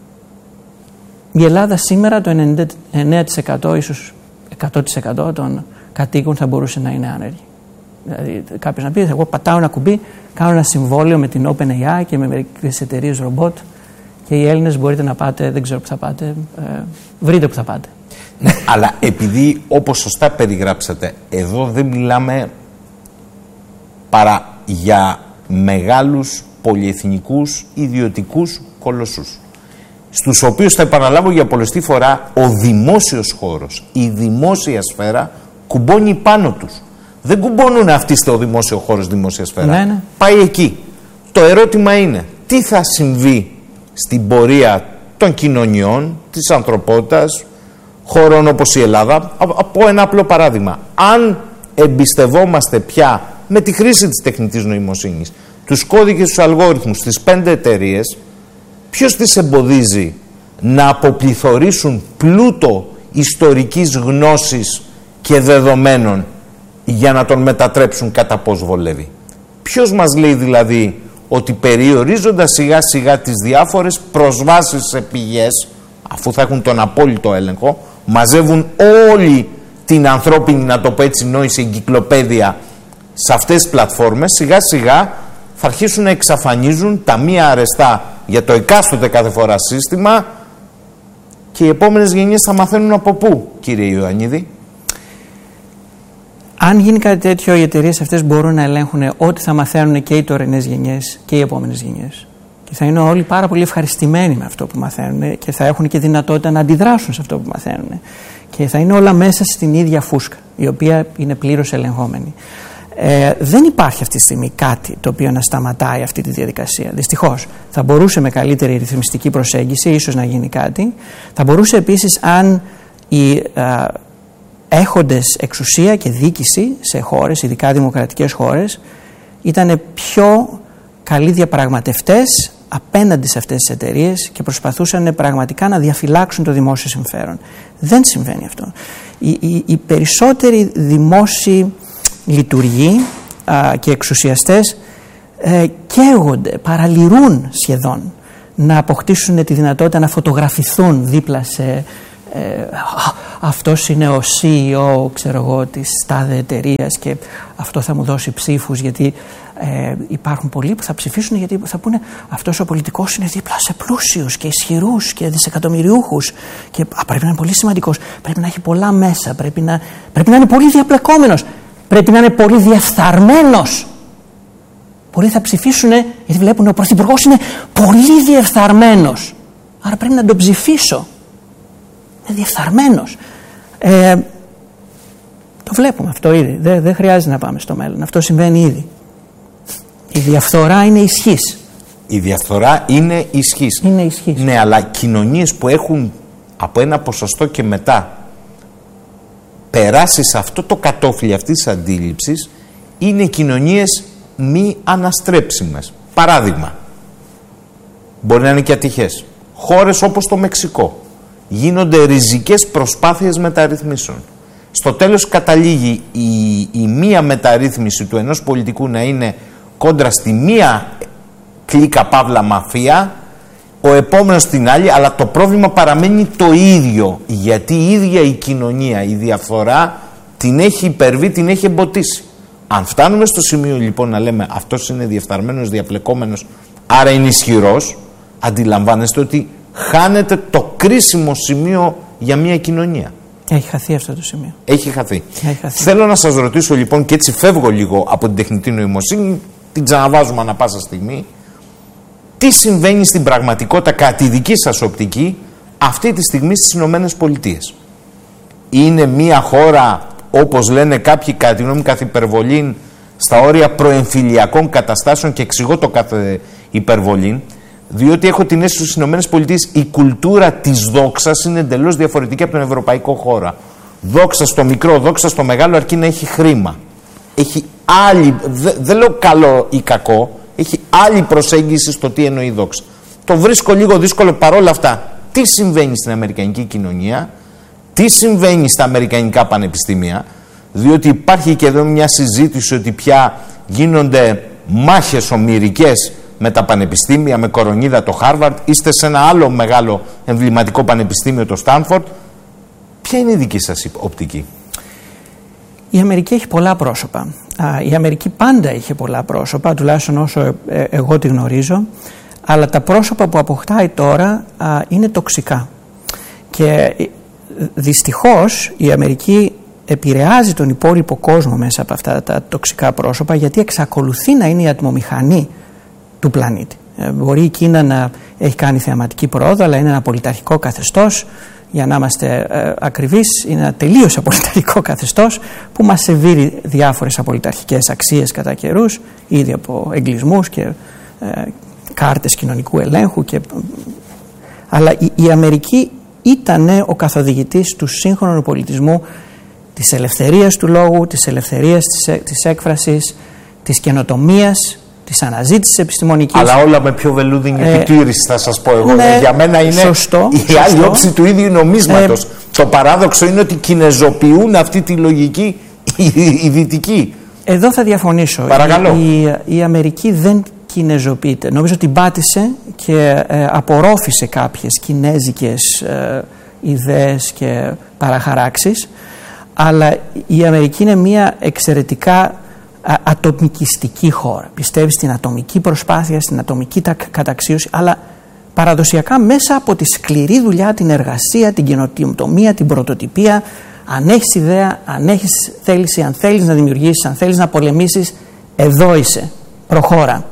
η Ελλάδα σήμερα το ενενήντα εννέα τοις εκατό, ίσως εκατό τοις εκατό των κατοίκων θα μπορούσε να είναι άνεργοι. Δηλαδή κάποιος να πει, εγώ πατάω ένα κουμπί, κάνω ένα συμβόλαιο με την OpenAI και με μερικές εταιρείες ρομπότ και οι Έλληνες μπορείτε να πάτε, δεν ξέρω που θα πάτε, ε, βρείτε που θα πάτε. Ναι, αλλά επειδή όπως σωστά περιγράψατε, εδώ δεν μιλάμε παρά για μεγάλους πολυεθνικούς ιδιωτικούς κολοσσούς, στους οποίους, θα επαναλάβω για πολλωστή φορά, ο δημόσιος χώρος, η δημόσια σφαίρα κουμπώνει πάνω τους. Δεν κουμπώνουν αυτοί στο δημόσιο χώρο, δημόσια σφαίρα. Ναι, ναι. Πάει εκεί. Το ερώτημα είναι τι θα συμβεί στην πορεία των κοινωνιών, της ανθρωπότητας, χωρών όπως η Ελλάδα. Από ένα απλό παράδειγμα. Αν εμπιστευόμαστε πια με τη χρήση της τεχνητής νοημοσύνης τους κώδικες, τους αλγόριθμους, τις πέντε εταιρείες, ποιος τις εμποδίζει να αποπληθωρήσουν πλούτο ιστορικής γνώσης και δεδομένων για να τον μετατρέψουν κατά πώς βολεύει? Ποιος μας λέει δηλαδή ότι περιορίζοντας σιγά σιγά τις διάφορες προσβάσεις σε πηγές, αφού θα έχουν τον απόλυτο έλεγχο, μαζεύουν όλη την ανθρώπινη, να το πω έτσι, νόηση, εγκυκλοπαίδεια σε αυτές τις πλατφόρμες, σιγά σιγά θα αρχίσουν να εξαφανίζουν τα μία αρεστά για το εκάστοτε κάθε φορά σύστημα και οι επόμενες γενιές θα μαθαίνουν από πού, κύριε Ιωαννίδη? Αν γίνει κάτι τέτοιο, οι εταιρείες αυτές μπορούν να ελέγχουν ό,τι θα μαθαίνουν και οι τωρινές γενιές και οι επόμενες γενιές. Και θα είναι όλοι πάρα πολύ ευχαριστημένοι με αυτό που μαθαίνουν και θα έχουν και δυνατότητα να αντιδράσουν σε αυτό που μαθαίνουν. Και θα είναι όλα μέσα στην ίδια φούσκα, η οποία είναι πλήρως ελεγχόμενη. Ε, δεν υπάρχει αυτή τη στιγμή κάτι το οποίο να σταματάει αυτή τη διαδικασία. Δυστυχώς. Θα μπορούσε με καλύτερη ρυθμιστική προσέγγιση ίσως να γίνει κάτι. Θα μπορούσε επίσης, αν οι α, έχοντες εξουσία και διοίκηση σε χώρες, ειδικά δημοκρατικές χώρες, ήταν πιο καλοί διαπραγματευτές απέναντι σε αυτές τις εταιρείες και προσπαθούσαν πραγματικά να διαφυλάξουν το δημόσιο συμφέρον. Δεν συμβαίνει αυτό. Οι, οι, οι περισσότεροι δημόσιοι λειτουργοί α, και εξουσιαστές ε, καίγονται, παραλυρούν σχεδόν να αποκτήσουν τη δυνατότητα να φωτογραφηθούν δίπλα σε ε, αυτός είναι ο σι ι ο, ξέρω εγώ, της τάδε εταιρείας και αυτό θα μου δώσει ψήφους, γιατί ε, υπάρχουν πολλοί που θα ψηφίσουν γιατί θα πούνε αυτός ο πολιτικός είναι δίπλα σε πλούσιους και ισχυρούς και δισεκατομμυριούχους και α, πρέπει να είναι πολύ σημαντικός, πρέπει να έχει πολλά μέσα, πρέπει να, πρέπει να είναι πολύ διαπλεκόμενος, πρέπει να είναι πολύ διεφθαρμένος. Πολλοί θα ψηφίσουν γιατί βλέπουν ο πρωθυπουργός είναι πολύ διεφθαρμένος, άρα πρέπει να τον ψηφίσω. Είναι διεφθαρμένος. Ε, το βλέπουμε αυτό ήδη. Δεν, δεν χρειάζεται να πάμε στο μέλλον. Αυτό συμβαίνει ήδη. Η διαφθορά είναι ισχύς. Η διαφθορά είναι ισχύς. Είναι ισχύς. Ναι, αλλά κοινωνίες που έχουν από ένα ποσοστό και μετά περάσει σε αυτό το κατόφλι αυτής της αντίληψης είναι κοινωνίες μη αναστρέψιμες. Παράδειγμα, μπορεί να είναι και ατυχές. Χώρες όπως το Μεξικό. Γίνονται ριζικές προσπάθειες μεταρρυθμίσεων. Στο τέλος καταλήγει η, η μία μεταρρύθμιση του ενός πολιτικού να είναι κόντρα στη μία κλίκα παύλα μαφία, ο επόμενος στην άλλη, αλλά το πρόβλημα παραμένει το ίδιο, γιατί η ίδια η κοινωνία, η διαφθορά την έχει υπερβεί, την έχει εμποτίσει. Αν φτάνουμε στο σημείο λοιπόν να λέμε αυτός είναι διεφθαρμένος, διαπλεκόμενος, άρα είναι ισχυρός, αντιλαμβάνεστε ότι χάνεται το κρίσιμο σημείο για μια κοινωνία. Έχει χαθεί αυτό το σημείο. Έχει χαθεί. Έχει χαθεί. Θέλω να σας ρωτήσω λοιπόν, και έτσι φεύγω λίγο από την τεχνητή νοημοσύνη, την ξαναβάζουμε ανά πάσα στιγμή, τι συμβαίνει στην πραγματικότητα κατά τη δική σας οπτική αυτή τη στιγμή στις Ηνωμένες Πολιτείες. Είναι μια χώρα, όπως λένε κάποιοι κατά τη γνώμη καθ' υπερβολήν, στα όρια προεμφυλιακών καταστάσεων, και εξηγώ το κάθε υπερβολήν, διότι έχω την αίσθηση στις Ηνωμένες Πολιτείες η κουλτούρα της δόξας είναι εντελώς διαφορετική από τον ευρωπαϊκό χώρο. Δόξα στο μικρό, δόξα στο μεγάλο, αρκεί να έχει χρήμα. Έχει άλλη, δεν δε λέω καλό ή κακό, έχει άλλη προσέγγιση στο τι εννοεί δόξα. Το βρίσκω λίγο δύσκολο. Παρόλα αυτά, τι συμβαίνει στην αμερικανική κοινωνία, τι συμβαίνει στα αμερικανικά πανεπιστήμια, διότι υπάρχει και εδώ μια συζήτηση ότι πια γίνονται μάχες ομηρικές με τα πανεπιστήμια, με κορονίδα το Χάρβαρντ, είστε σε ένα άλλο μεγάλο εμβληματικό πανεπιστήμιο, το Στάνφορντ. Ποια είναι η δική σας οπτική? Η Αμερική έχει πολλά πρόσωπα. Η Αμερική πάντα είχε πολλά πρόσωπα, τουλάχιστον όσο εγώ τη γνωρίζω, αλλά τα πρόσωπα που αποκτάει τώρα είναι τοξικά. Και δυστυχώς η Αμερική επηρεάζει τον υπόλοιπο κόσμο μέσα από αυτά τα τοξικά πρόσωπα, γιατί εξακολουθεί να είναι η ατμομηχανή του πλανήτη. Μπορεί η Κίνα να έχει κάνει θεαματική πρόοδο, αλλά είναι ένα πολιταρχικό καθεστώς. Για να είμαστε ε, ακριβείς, είναι ένα τελείως απολυταρχικό καθεστώς που μας σεβεί διάφορες απολυταρχικές αξίες κατά καιρούς, ήδη από εγκλισμούς και ε, κάρτες κοινωνικού ελέγχου. Και, αλλά η, η Αμερική ήταν ο καθοδηγητής του σύγχρονου πολιτισμού, της ελευθερίας του λόγου, της ελευθερίας της, της έκφρασης, της καινοτομίας, της αναζήτησης επιστημονικής. Αλλά όλα με πιο βελούδινη ε, επιτήρηση, θα σας πω εγώ. Ναι, για μένα είναι σωστό, η σωστό. άλλη όψη του ίδιου νομίσματος. Ε, το παράδοξο είναι ότι κινεζοποιούν αυτή τη λογική οι, οι δυτικοί. Εδώ θα διαφωνήσω. Παρακαλώ. Η, η, η Αμερική δεν κινεζοποιείται. Νομίζω ότι πάτησε και ε, απορρόφησε κάποιες κινέζικες ε, ιδέες και παραχαράξεις, αλλά η Αμερική είναι μια εξαιρετικά ατομικιστική χώρα. Πιστεύει στην ατομική προσπάθεια, στην ατομική καταξίωση, αλλά παραδοσιακά μέσα από τη σκληρή δουλειά, την εργασία, την καινοτομία, την πρωτοτυπία, αν έχεις ιδέα, αν έχεις θέληση, αν θέλεις να δημιουργήσεις, αν θέλεις να πολεμήσεις, εδώ είσαι, προχώρα.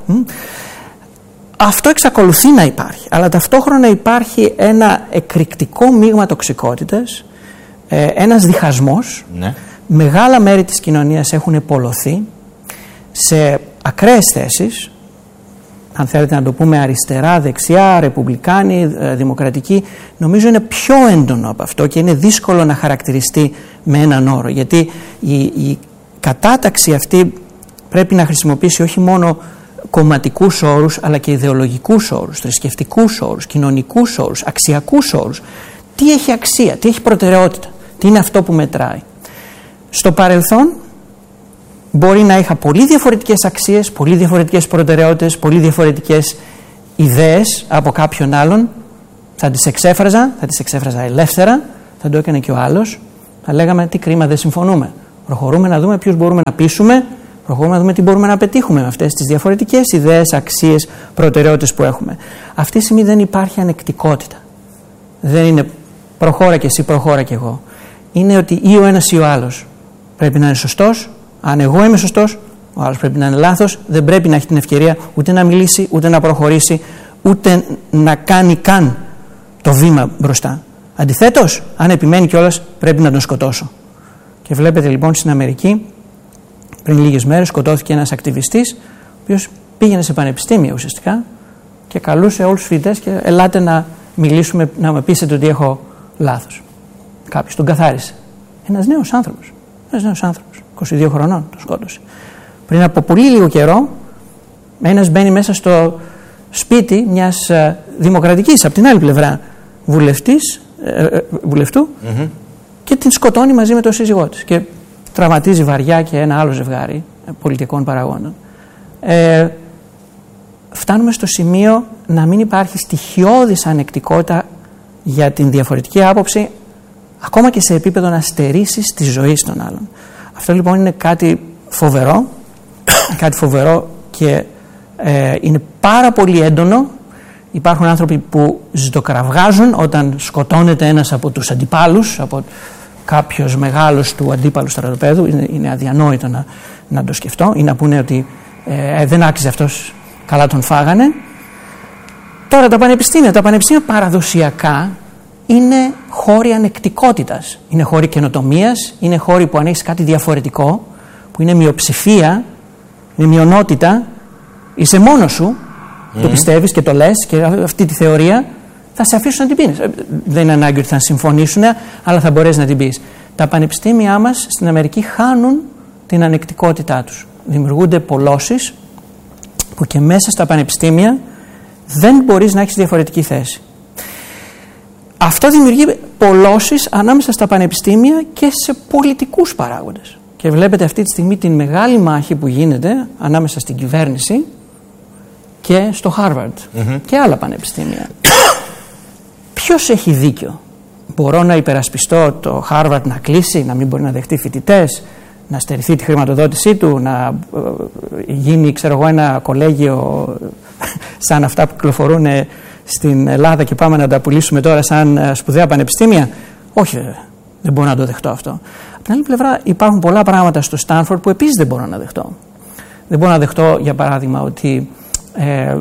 Αυτό εξακολουθεί να υπάρχει, αλλά ταυτόχρονα υπάρχει ένα εκρηκτικό μείγμα τοξικότητας, ένας διχασμός. Ναι. Μεγάλα μέρη της κοινωνίας έχουν επολωθεί σε ακραίες θέσεις, αν θέλετε να το πούμε αριστερά, δεξιά, ρεπουμπλικάνοι, δημοκρατικοί. Νομίζω είναι πιο έντονο από αυτό και είναι δύσκολο να χαρακτηριστεί με έναν όρο, γιατί η, η κατάταξη αυτή πρέπει να χρησιμοποιήσει όχι μόνο κομματικούς όρους, αλλά και ιδεολογικούς όρους, θρησκευτικούς όρους, κοινωνικούς όρους, αξιακούς όρους. Τι έχει αξία, τι έχει προτεραιότητα, τι είναι αυτό που μετράει. Στο παρελθόν μπορεί να είχα πολύ διαφορετικές αξίες, πολύ διαφορετικές προτεραιότητες, πολύ διαφορετικές ιδέες από κάποιον άλλον. Θα τις εξέφραζα, θα τις εξέφραζα ελεύθερα, θα το έκανε και ο άλλος. Θα λέγαμε τι κρίμα, δεν συμφωνούμε. Προχωρούμε να δούμε ποιους μπορούμε να πείσουμε, προχωρούμε να δούμε τι μπορούμε να πετύχουμε με αυτές τις διαφορετικές ιδέες, αξίες, προτεραιότητες που έχουμε. Αυτή τη στιγμή δεν υπάρχει ανεκτικότητα. Δεν είναι προχώρα και εσύ, προχώρα και εγώ. Είναι ότι ή ο ένας ή ο άλλος πρέπει να είναι σωστός. Αν εγώ είμαι σωστός, ο άλλος πρέπει να είναι λάθος. Δεν πρέπει να έχει την ευκαιρία ούτε να μιλήσει, ούτε να προχωρήσει, ούτε να κάνει καν το βήμα μπροστά. Αντιθέτως, αν επιμένει κιόλας, πρέπει να τον σκοτώσω. Και βλέπετε λοιπόν στην Αμερική, πριν λίγες μέρες σκοτώθηκε ένας ακτιβιστής, ο οποίος πήγαινε σε πανεπιστήμια ουσιαστικά και καλούσε όλους τους φοιτητές και ελάτε να μιλήσουμε, να με πείσετε ότι έχω λάθος. Κάποιος τον καθάρισε. Ένας νέος άνθρωπος. Ένας νέος άνθρωπος. είκοσι δύο χρονών τον σκότωσε. Πριν από πολύ λίγο καιρό, ένας μπαίνει μέσα στο σπίτι μιας ε, δημοκρατικής, από την άλλη πλευρά, βουλευτής, ε, ε, βουλευτού mm-hmm. και την σκοτώνει μαζί με τον σύζυγό της. Και τραυματίζει βαριά και ένα άλλο ζευγάρι ε, πολιτικών παραγόντων. Ε, φτάνουμε στο σημείο να μην υπάρχει στοιχειώδης ανεκτικότητα για την διαφορετική άποψη, ακόμα και σε επίπεδο να στερήσεις τη ζωή των άλλων. Αυτό λοιπόν είναι κάτι φοβερό, κάτι φοβερό και ε, είναι πάρα πολύ έντονο. Υπάρχουν άνθρωποι που ζητοκραυγάζουν όταν σκοτώνεται ένας από τους αντιπάλους, από κάποιος μεγάλος του αντίπαλου στρατοπέδου. Είναι, είναι αδιανόητο να, να το σκεφτώ ή να πούνε ότι ε, δεν άξιζε αυτός, καλά τον φάγανε. Τώρα τα πανεπιστήμια, τα πανεπιστήμια παραδοσιακά είναι χώροι ανεκτικότητας, είναι χώροι καινοτομίας, είναι χώροι που αν έχεις κάτι διαφορετικό, που είναι μειοψηφία, είναι μειονότητα, είσαι μόνος σου, mm. το πιστεύεις και το λες και αυτή τη θεωρία, θα σε αφήσουν να την πεις. Δεν είναι ανάγκη ότι θα συμφωνήσουν, αλλά θα μπορείς να την πεις. Τα πανεπιστήμια μας στην Αμερική χάνουν την ανεκτικότητά τους. Δημιουργούνται πολλώσεις που και μέσα στα πανεπιστήμια δεν μπορείς να έχεις διαφορετική θέση. Αυτό δημιουργεί πολλώσεις ανάμεσα στα πανεπιστήμια και σε πολιτικούς παράγοντες. Και βλέπετε αυτή τη στιγμή την μεγάλη μάχη που γίνεται ανάμεσα στην κυβέρνηση και στο Harvard mm-hmm. και άλλα πανεπιστήμια. Ποιος έχει δίκιο? Μπορώ να υπερασπιστώ το Harvard να κλείσει, να μην μπορεί να δεχτεί φοιτητές, να στερηθεί τη χρηματοδότησή του, να γίνει ξέρω εγώ ένα κολέγιο σαν αυτά που κυκλοφορούν στην Ελλάδα και πάμε να τα πουλήσουμε τώρα σαν σπουδαία πανεπιστήμια? Όχι βέβαια, δεν μπορώ να το δεχτώ αυτό. Από την άλλη πλευρά υπάρχουν πολλά πράγματα στο Στάνφορντ που επίσης δεν μπορώ να δεχτώ. Δεν μπορώ να δεχτώ για παράδειγμα ότι ε,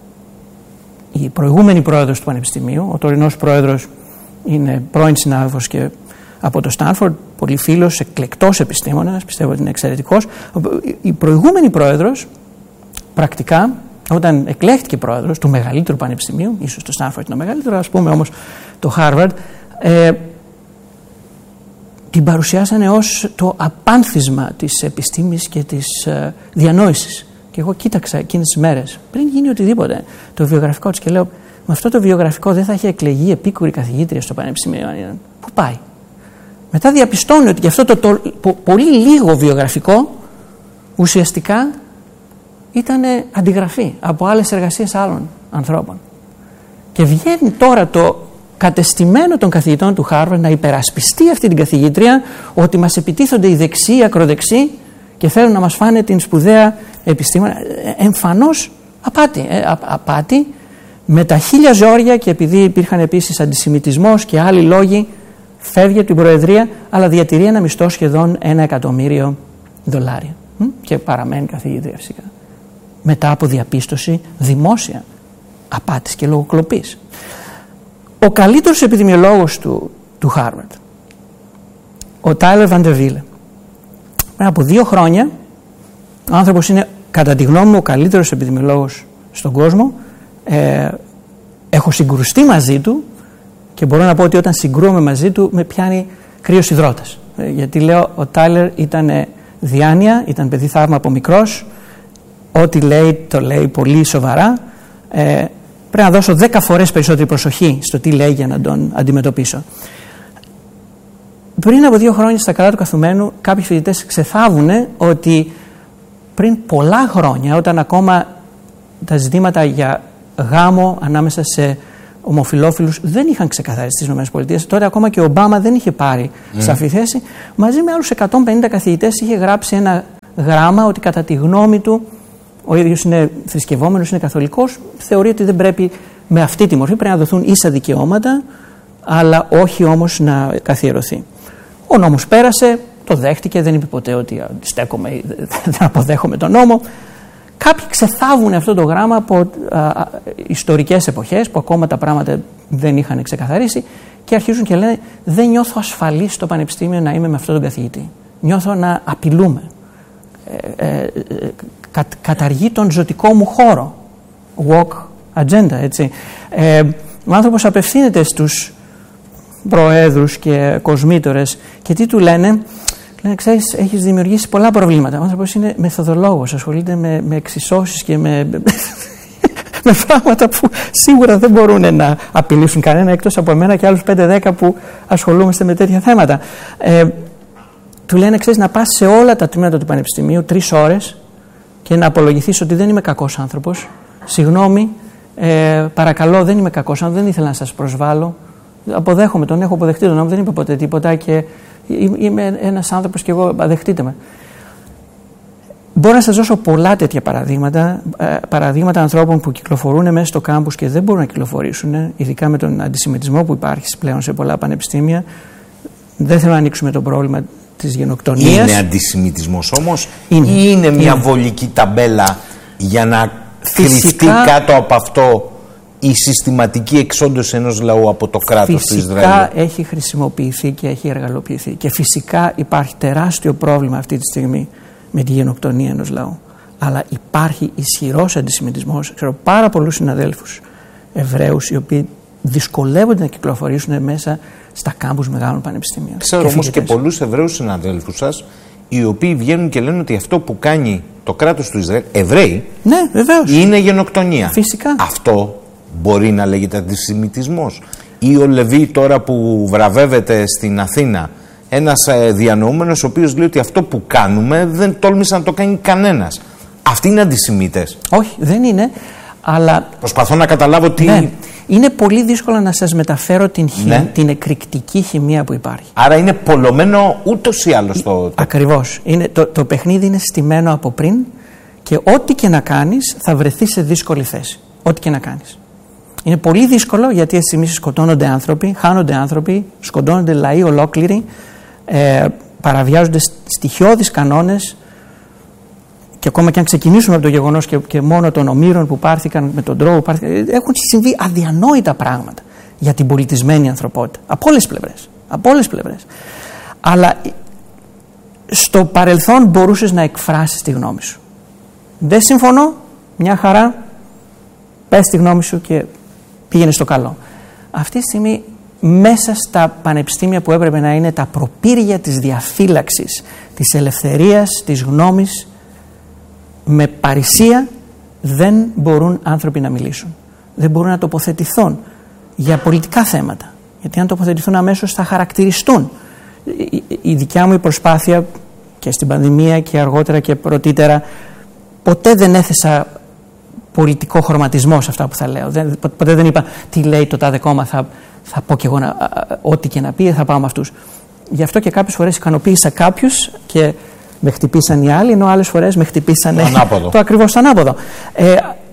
η προηγούμενη πρόεδρος του Πανεπιστημίου, ο τωρινός πρόεδρος είναι πρώην συνάδελφος και από το Στάνφορντ, πολύ φίλος, εκλεκτός επιστήμονας, πιστεύω ότι είναι εξαιρετικός. Η προηγούμενη πρόεδρος πρακτικά, όταν εκλέχθηκε πρόεδρος του μεγαλύτερου πανεπιστημίου, ίσως το Στάνφορντ είναι το μεγαλύτερο, ας πούμε όμως το Harvard, ε, την παρουσιάσανε ως το απάνθισμα της επιστήμης και της ε, διανόησης. Και εγώ κοίταξα εκείνες τις μέρες, πριν γίνει οτιδήποτε, το βιογραφικό της και λέω, με αυτό το βιογραφικό δεν θα είχε εκλεγεί επίκουρη καθηγήτρια στο πανεπιστήμιο. Πού πάει? Μετά διαπιστώνει ότι και αυτό το, το, το πολύ λίγο βιογραφικό ουσιαστικά ήταν αντιγραφή από άλλες εργασίες άλλων ανθρώπων. Και βγαίνει τώρα το κατεστημένο των καθηγητών του Harvard να υπερασπιστεί αυτή την καθηγήτρια ότι μας επιτίθονται οι δεξιοί, οι ακροδεξιοί και θέλουν να μας φάνε την σπουδαία επιστήμονα. Εμφανώς απάτη, ε, α, απάτη με τα χίλια ζόρια, και επειδή υπήρχαν επίσης αντισημιτισμός και άλλοι λόγοι, φεύγει από την Προεδρία, αλλά διατηρεί ένα μισθό σχεδόν ένα εκατομμύριο δολάρια και παραμένει καθηγήτρια φυσικά. Μετά από διαπίστωση δημόσια απάτης και λογοκλοπής. Ο καλύτερος επιδημιολόγος του, του Harvard, ο Τάιλερ Βαντερβίλε, πριν από δύο χρόνια, ο άνθρωπος είναι κατά τη γνώμη μου ο καλύτερος επιδημιολόγος στον κόσμο. Ε, έχω συγκρουστεί μαζί του και μπορώ να πω ότι όταν συγκρούομαι μαζί του με πιάνει κρύος υδρότας. Ε, γιατί λέω ο Τάιλερ ήταν διάνοια, ήταν παιδί θαύμα από μικρός, ό,τι λέει το λέει πολύ σοβαρά. Ε, πρέπει να δώσω δέκα φορές περισσότερη προσοχή στο τι λέει για να τον αντιμετωπίσω. πριν από δύο χρόνια στα καλά του καθουμένου κάποιοι φοιτητές ξεθάβουν ότι πριν πολλά χρόνια, όταν ακόμα τα ζητήματα για γάμο ανάμεσα σε ομοφυλόφιλους δεν είχαν ξεκαθαρίσει στις ΗΠΑ, τότε ακόμα και ο Ομπάμα δεν είχε πάρει mm. σαφή θέση, μαζί με άλλους εκατόν πενήντα καθηγητές είχε γράψει ένα γράμμα ότι κατά τη γνώμη του, ο ίδιος είναι θρησκευόμενος, είναι καθολικός, θεωρεί ότι δεν πρέπει με αυτή τη μορφή, πρέπει να δοθούν ίσα δικαιώματα, αλλά όχι όμως να καθιερωθεί. Ο νόμος πέρασε, το δέχτηκε, δεν είπε ποτέ ότι στέκομαι, δεν αποδέχομαι τον νόμο. Κάποιοι ξεθάβουν αυτό το γράμμα από α, α, ιστορικές εποχές που ακόμα τα πράγματα δεν είχαν ξεκαθαρίσει και αρχίζουν και λένε δεν νιώθω ασφαλής στο πανεπιστήμιο να είμαι με αυτόν τον καθηγητή. Νιώθω να απειλούμε. Ε, ε, ε, κα, καταργεί τον ζωτικό μου χώρο. Walk agenda, έτσι. Ε, ο άνθρωπος απευθύνεται στους προέδρους και κοσμήτορες και τι του λένε? Λένε, ξέρεις, έχεις δημιουργήσει πολλά προβλήματα. Ο άνθρωπος είναι μεθοδολόγος, ασχολείται με, με εξισώσεις και με, με πράγματα που σίγουρα δεν μπορούν να απειλήσουν κανένα εκτός από εμένα και άλλους πέντε δέκα που ασχολούμαστε με τέτοια θέματα. Ε, του λένε, ξέρεις, να πας σε όλα τα τμήματα του πανεπιστημίου τρεις ώρες και να απολογηθείς ότι δεν είμαι κακός άνθρωπος. Συγγνώμη, ε, παρακαλώ, δεν είμαι κακός άνθρωπος, δεν ήθελα να σας προσβάλλω. Αποδέχομαι, τον έχω αποδεχτεί τον νόμο, δεν είπα ποτέ τίποτα και είμαι ένας άνθρωπος και εγώ, αδεχτείτε με. Μπορώ να σας δώσω πολλά τέτοια παραδείγματα, παραδείγματα ανθρώπων που κυκλοφορούν μέσα στο κάμπους και δεν μπορούν να κυκλοφορήσουν, ειδικά με τον αντισημιτισμό που υπάρχει πλέον σε πολλά πανεπιστήμια. Δεν θέλω να ανοίξουμε το πρόβλημα της γενοκτονίας. Είναι αντισημιτισμός όμως είναι. ή είναι μια είναι. βολική ταμπέλα για να κρυφτεί κάτω από αυτό η συστηματική εξόντωση ενός λαού από το κράτος του Ισραήλ? Φυσικά έχει χρησιμοποιηθεί και έχει εργαλοποιηθεί και φυσικά υπάρχει τεράστιο πρόβλημα αυτή τη στιγμή με τη γενοκτονία ενός λαού. Αλλά υπάρχει ισχυρός αντισημιτισμός. Ξέρω πάρα πολλούς συναδέλφους Εβραίους οι οποίοι δυσκολεύονται να κυκλοφορήσουν μέσα στα κάμπους μεγάλων πανεπιστημίων. Ξέρω και όμως και πολλούς Εβραίους συναδέλφους σας οι οποίοι βγαίνουν και λένε ότι αυτό που κάνει το κράτος του Ισραήλ, Εβραίοι, ναι, βεβαίως, είναι γενοκτονία. Φυσικά. Αυτό μπορεί να λέγεται αντισημιτισμός? Ή ο Λεβί τώρα που βραβεύεται στην Αθήνα, ένας ε, διανοούμενος ο οποίος λέει ότι αυτό που κάνουμε δεν τόλμησε να το κάνει κανένας. Αυτοί είναι αντισημίτες? Όχι, δεν είναι. Αλλά προσπαθώ να καταλάβω τι... Ναι. Είναι πολύ δύσκολο να σας μεταφέρω την, χη... ναι. την εκρηκτική χημεία που υπάρχει. Άρα είναι πολλωμένο ούτως ή άλλως το... Ακριβώς. Είναι, το, το παιχνίδι είναι στημένο από πριν και ό,τι και να κάνεις θα βρεθεί σε δύσκολη θέση. Ό,τι και να κάνεις. Είναι πολύ δύσκολο γιατί έτσι εμείς σκοτώνονται άνθρωποι, χάνονται άνθρωποι, σκοτώνονται λαοί ολόκληροι, ε, παραβιάζονται στοιχειώδεις κανόνες. Και ακόμα και αν ξεκινήσουμε από το γεγονός και, και μόνο των ομήρων που πάρθηκαν με τον τρόπο που πάρθηκαν, έχουν συμβεί αδιανόητα πράγματα για την πολιτισμένη ανθρωπότητα. Από όλες τις πλευρές. Από όλες τις πλευρές. Αλλά στο παρελθόν μπορούσες να εκφράσεις τη γνώμη σου. Δεν συμφωνώ, μια χαρά, πες τη γνώμη σου και πήγαινε στο καλό. Αυτή τη στιγμή μέσα στα πανεπιστήμια που έπρεπε να είναι τα προπήρια της διαφύλαξης, της ελευθερίας, της γνώμης, με παρησία δεν μπορούν άνθρωποι να μιλήσουν. Δεν μπορούν να τοποθετηθούν για πολιτικά θέματα. Γιατί αν τοποθετηθούν αμέσως θα χαρακτηριστούν. Η, η δικιά μου η προσπάθεια και στην πανδημία και αργότερα και πρωτήτερα ποτέ δεν έθεσα πολιτικό χρωματισμό σε αυτά που θα λέω. Δεν, ποτέ δεν είπα τι λέει το τάδε κόμμα, θα, θα πω κι εγώ να, ό,τι και να πει θα πάω με αυτούς. Γι' αυτό και κάποιες φορές ικανοποίησα κάποιους και με χτυπήσαν οι άλλοι, ενώ άλλες φορές με χτυπήσαν το ακριβώς ανάποδο. Ε,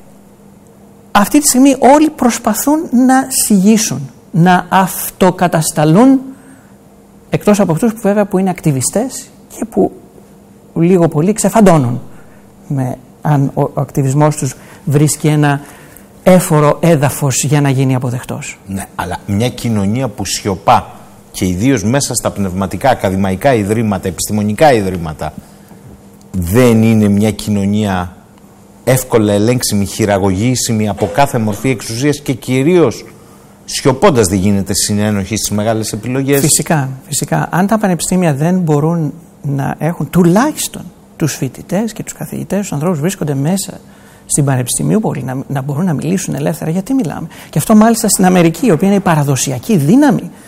αυτή τη στιγμή όλοι προσπαθούν να συγγύσουν, να αυτοκατασταλούν, εκτός από αυτούς που βέβαια που είναι ακτιβιστές και που λίγο πολύ ξεφαντώνουν με, αν ο, ο ακτιβισμός τους βρίσκει ένα έφορο έδαφος για να γίνει αποδεκτός. Ναι, αλλά μια κοινωνία που σιωπά και ιδίως μέσα στα πνευματικά, ακαδημαϊκά ιδρύματα, επιστημονικά ιδρύματα, δεν είναι μια κοινωνία εύκολα ελέγξιμη, χειραγωγήσιμη από κάθε μορφή εξουσίας και κυρίως σιωπώντας δεν γίνεται συνένοχη στις μεγάλες επιλογές? Φυσικά, φυσικά. Αν τα πανεπιστήμια δεν μπορούν να έχουν τουλάχιστον τους φοιτητές και τους καθηγητές, τους ανθρώπους που βρίσκονται μέσα στην πανεπιστημίου μπορεί να, να μπορούν να μιλήσουν ελεύθερα, γιατί μιλάμε. Και αυτό μάλιστα στην Αμερική, η οποία είναι η παραδοσιακή δύναμη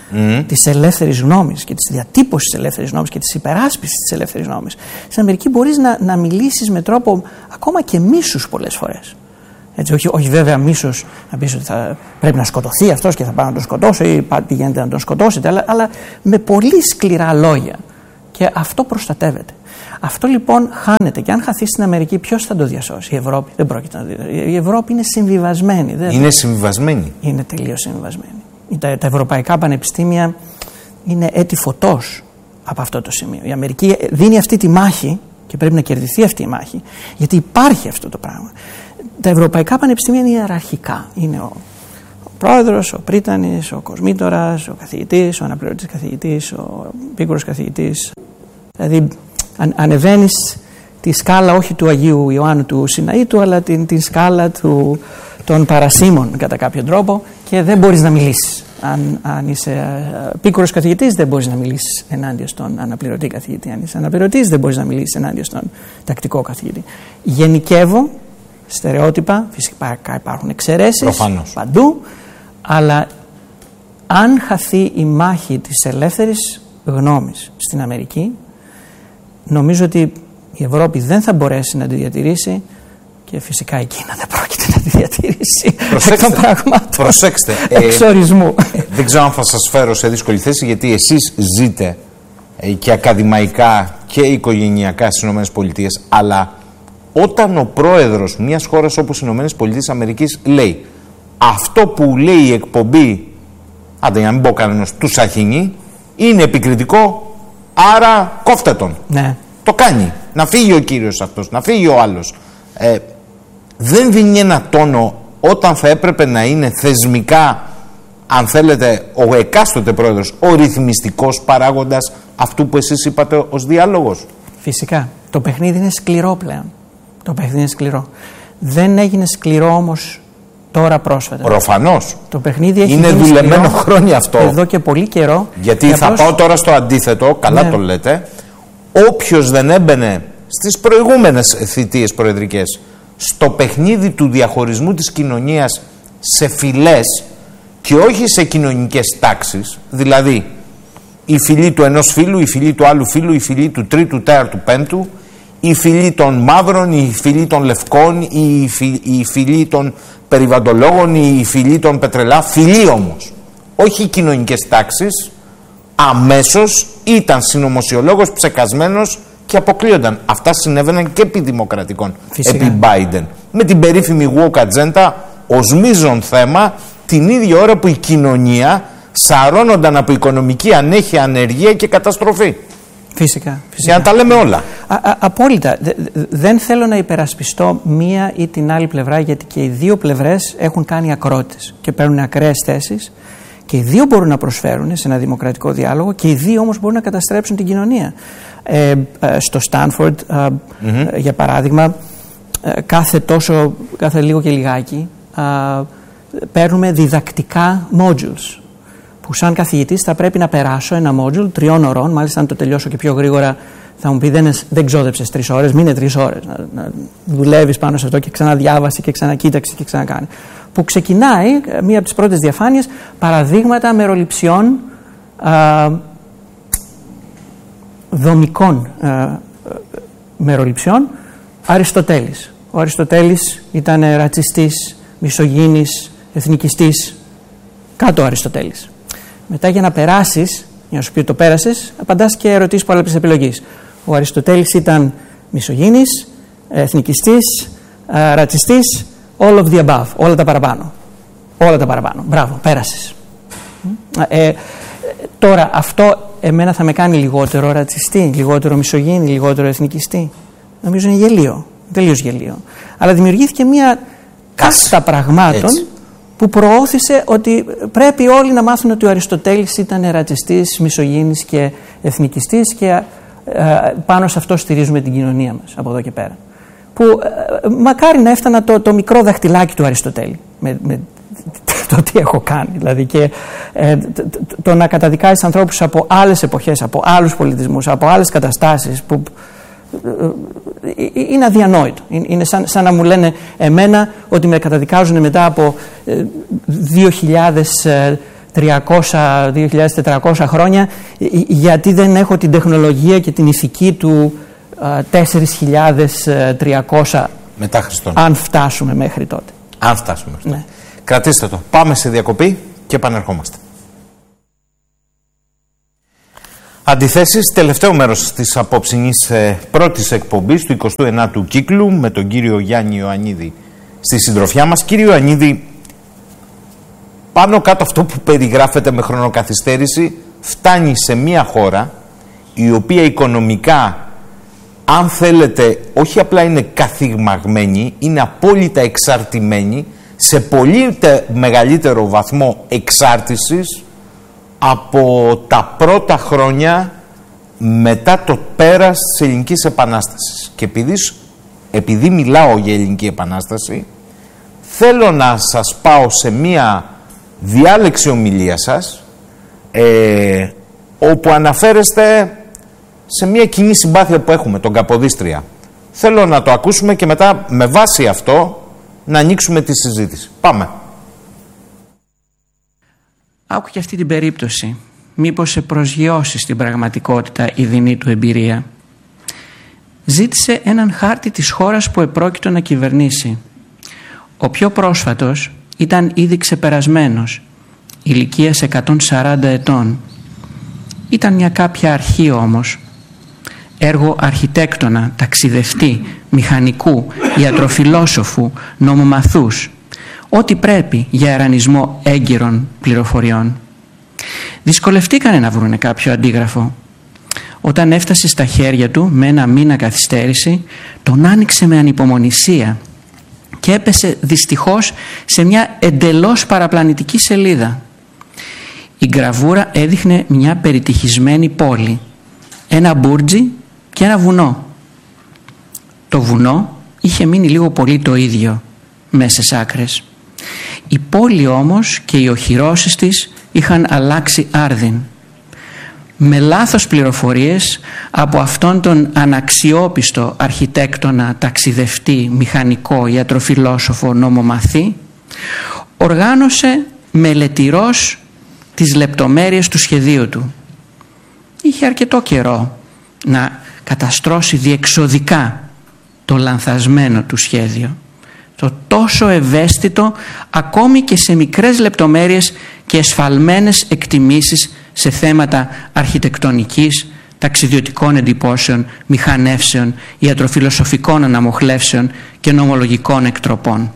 mm. της ελεύθερης γνώμης και της διατύπωσης της ελεύθερης γνώμης και της υπεράσπισης της ελεύθερης γνώμης. Στην Αμερική μπορείς να, να μιλήσεις με τρόπο ακόμα και μίσους πολλές φορές. Έτσι, όχι, όχι βέβαια μίσος να πεις ότι θα πρέπει να σκοτωθεί αυτός και θα πάω να τον σκοτώσω ή πηγαίνετε να τον σκοτώσετε, αλλά, αλλά με πολύ σκληρά λόγια. Και αυτό προστατεύεται. Αυτό λοιπόν χάνεται. Και αν χαθεί στην Αμερική, ποιος θα το διασώσει? Η Ευρώπη. Δεν πρόκειται να διασώσει. Η Ευρώπη είναι συμβιβασμένη. Δεν... Είναι συμβιβασμένη. Είναι τελείως συμβιβασμένη. Τα, τα ευρωπαϊκά πανεπιστήμια είναι έτη φωτός από αυτό το σημείο. Η Αμερική δίνει αυτή τη μάχη και πρέπει να κερδιθεί αυτή η μάχη, γιατί υπάρχει αυτό το πράγμα. Τα ευρωπαϊκά πανεπιστήμια είναι ιεραρχικά. Είναι ο, ο πρόεδρος, ο πρίτανης, ο κοσμήτορας, ο καθηγητής, ο αναπληρωτής καθηγητής, ο επίκουρος καθηγητής. Δηλαδή, αν, ανεβαίνεις τη σκάλα όχι του Αγίου Ιωάννου του Σιναήτου, αλλά την, την σκάλα του, των παρασίμων κατά κάποιο τρόπο, και δεν μπορείς να μιλήσεις. Αν, αν είσαι επίκουρος καθηγητής, δεν μπορείς να μιλήσεις ενάντια στον αναπληρωτή καθηγητή. Αν είσαι αναπληρωτής, δεν μπορείς να μιλήσεις ενάντια στον τακτικό καθηγητή. Γενικεύω, στερεότυπα, φυσικά υπάρχουν εξαιρέσεις Προφανώς. παντού, αλλά αν χαθεί η μάχη της ελεύθερης γνώμης στην Αμερική, νομίζω ότι η Ευρώπη δεν θα μπορέσει να τη διατηρήσει και φυσικά η Κίνα δεν πρόκειται να τη διατηρήσει. Προσέξτε, προσέξτε εξορισμού. Ε, δεν ξέρω αν θα σας φέρω σε δύσκολη θέση, γιατί εσείς ζείτε ε, και ακαδημαϊκά και οικογενειακά στις ΗΠΑ, αλλά όταν ο πρόεδρος μιας χώρας όπως οι ΗΠΑ λέει αυτό που λέει η εκπομπή, άντε για να μην πω κανένας, του Σαχίνη, είναι επικριτικό, άρα κόφτε τον. Ναι. Το κάνει. Να φύγει ο κύριος αυτός, να φύγει ο άλλος. Ε, δεν δίνει ένα τόνο όταν θα έπρεπε να είναι θεσμικά, αν θέλετε, ο εκάστοτε πρόεδρος, ο ρυθμιστικός παράγοντας αυτού που εσείς είπατε ως διάλογος? Φυσικά. Το παιχνίδι είναι σκληρό πλέον. Το παιχνίδι είναι σκληρό. Δεν έγινε σκληρό όμως τώρα πρόσφατα. Προφανώς. Το παιχνίδι έχει είναι γίνει δουλεμένο σκληρό χρόνια αυτό. Εδώ και πολύ καιρό. Γιατί θα απλώς... πάω τώρα στο αντίθετο, καλά ναι. το λέτε. Όποιος δεν έμπαινε στις προηγούμενες θητείες προεδρικές στο παιχνίδι του διαχωρισμού της κοινωνίας σε φυλές και όχι σε κοινωνικές τάξεις, δηλαδή η φυλή του ενός φίλου, η φυλή του άλλου φίλου, η φυλή του τρίτου, τέταρτου, πέμπτου, η φυλή των μαύρων, η φυλή των λευκών, η, φυ, η φυλή των περιβαλλοντολόγων, η φυλή των πετρελά, φυλή όμως, όχι κοινωνικές τάξεις, αμέσως ήταν συνωμοσιολόγος ψεκασμένος και αποκλείονταν. Αυτά συνέβαιναν και επί δημοκρατικών, φυσικά. Επί Biden. Με την περίφημη woke agenda ως μείζον θέμα, την ίδια ώρα που η κοινωνία σαρώνονταν από οικονομική ανέχεια, ανεργία και καταστροφή. Φυσικά. φυσικά. Για να τα λέμε όλα. Α, α, απόλυτα. Δε, δεν θέλω να υπερασπιστώ μία ή την άλλη πλευρά, γιατί και οι δύο πλευρές έχουν κάνει ακρότητες και παίρνουν ακραίες θέσεις. Και οι δύο μπορούν να προσφέρουν σε ένα δημοκρατικό διάλογο και οι δύο όμως μπορούν να καταστρέψουν την κοινωνία. Ε, ε, στο Στάνφορντ, ε, mm-hmm. ε, για παράδειγμα, ε, κάθε τόσο, κάθε λίγο και λιγάκι, ε, παίρνουμε διδακτικά modules, που σαν καθηγητής θα πρέπει να περάσω ένα module τριών ωρών, μάλιστα αν το τελειώσω και πιο γρήγορα θα μου πει δεν, δεν ξόδεψες τρεις ώρες, μείνε τρεις ώρες, να, να δουλεύεις πάνω σε αυτό και ξαναδιάβαση και ξανακοίταξη και ξανακάνει. Που ξεκινάει, μία από τις πρώτες διαφάνειες, παραδείγματα μεροληψιών α, δομικών α, μεροληψιών Αριστοτέλης. Ο Αριστοτέλης ήταν ρατσιστής, μισογίνης, εθνικιστής. Κάτω ο Αριστοτέλης. Μετά για να περάσεις, για να σου πει ότι το πέρασες, απαντάς και ερωτήσεις πολλαπλής επιλογής. Ο Αριστοτέλης ήταν μισογίνης, εθνικιστής, α, ρατσιστής, all of the above, όλα τα παραπάνω. Όλα τα παραπάνω. Μπράβο, πέρασες. Ε, τώρα αυτό εμένα θα με κάνει λιγότερο ρατσιστή, λιγότερο μισογίνη, λιγότερο εθνικιστή. Νομίζω είναι γελίο, τελείως γελίο. Αλλά δημιουργήθηκε μια κάστα πραγμάτων έτσι, που προώθησε ότι πρέπει όλοι να μάθουν ότι ο Αριστοτέλης ήταν ρατσιστής, μισογίνης και εθνικιστής και ε, πάνω σε αυτό στηρίζουμε την κοινωνία μας από εδώ και πέρα. Που ε, μακάρι να έφτανα το, το μικρό δαχτυλάκι του Αριστοτέλη με, με το τι έχω κάνει. Δηλαδή και ε, το, το, το να καταδικάζεις ανθρώπους από άλλες εποχές, από άλλους πολιτισμούς, από άλλες καταστάσεις που ε, ε, είναι αδιανόητο. Είναι σαν, σαν να μου λένε εμένα ότι με καταδικάζουν μετά από ε, δύο χιλιάδες τριακόσια, δύο χιλιάδες τετρακόσια χρόνια, γιατί δεν έχω την τεχνολογία και την ηθική του τέσσερις χιλιάδες τριακόσια μετά Χριστόν. Αν φτάσουμε μέχρι τότε. Αν φτάσουμε μέχρι τότε. Ναι. Κρατήστε το. Πάμε σε διακοπή και επανερχόμαστε. Αντιθέσεις, τελευταίο μέρος της απόψινής ε, πρώτης εκπομπής του εικοστού ενάτου κύκλου με τον κύριο Γιάννη Ιωαννίδη στη συντροφιά μας. Κύριε Ιωαννίδη, πάνω κάτω αυτό που περιγράφεται με χρονοκαθυστέρηση φτάνει σε μια χώρα η οποία οικονομικά, αν θέλετε, όχι απλά είναι καθηγμαγμένη, είναι απόλυτα εξαρτημένη, σε πολύ μεγαλύτερο βαθμό εξάρτησης από τα πρώτα χρόνια μετά το πέρας της Ελληνικής Επανάστασης. Και επειδή, επειδή μιλάω για Ελληνική Επανάσταση, θέλω να σας πάω σε μία διάλεξη ομιλία σας, ε, όπου αναφέρεστε σε μία κοινή συμπάθεια που έχουμε, τον Καποδίστρια. Θέλω να το ακούσουμε και μετά με βάση αυτό να ανοίξουμε τη συζήτηση. Πάμε. Άκου και αυτή την περίπτωση. Μήπως σε προσγειώσει στην πραγματικότητα η δεινή του εμπειρία. Ζήτησε έναν χάρτη της χώρας που επρόκειτο να κυβερνήσει. Ο πιο πρόσφατος ήταν ήδη ξεπερασμένος, ηλικίας εκατόν σαράντα ετών. Ήταν μια κάποια αρχή όμως. Έργο αρχιτέκτονα, ταξιδευτή, μηχανικού, ιατροφιλόσοφου, νομομαθούς. Ό,τι πρέπει για ερανισμό έγκυρων πληροφοριών. Δυσκολευτήκανε να βρουνε κάποιο αντίγραφο. Όταν έφτασε στα χέρια του με ένα μήνα καθυστέρηση, τον άνοιξε με ανυπομονησία και έπεσε δυστυχώς σε μια εντελώς παραπλανητική σελίδα. Η γραβούρα έδειχνε μια περιτυχισμένη πόλη, ένα μπούρτζι και ένα βουνό. Το βουνό είχε μείνει λίγο πολύ το ίδιο, μέσες άκρες. Η πόλη όμως και οι οχυρώσεις της είχαν αλλάξει άρδιν. Με λάθος πληροφορίες από αυτόν τον αναξιόπιστο αρχιτέκτονα, ταξιδευτή, μηχανικό, ιατροφιλόσοφο, νομομαθή, οργάνωσε μελετηρός τις λεπτομέρειες του σχεδίου του. Είχε αρκετό καιρό να καταστρώσει διεξοδικά το λανθασμένο του σχέδιο, το τόσο ευαίσθητο ακόμη και σε μικρές λεπτομέρειες και εσφαλμένες εκτιμήσεις σε θέματα αρχιτεκτονικής, ταξιδιωτικών εντυπώσεων, μηχανεύσεων, ιατροφιλοσοφικών αναμοχλεύσεων και νομολογικών εκτροπών.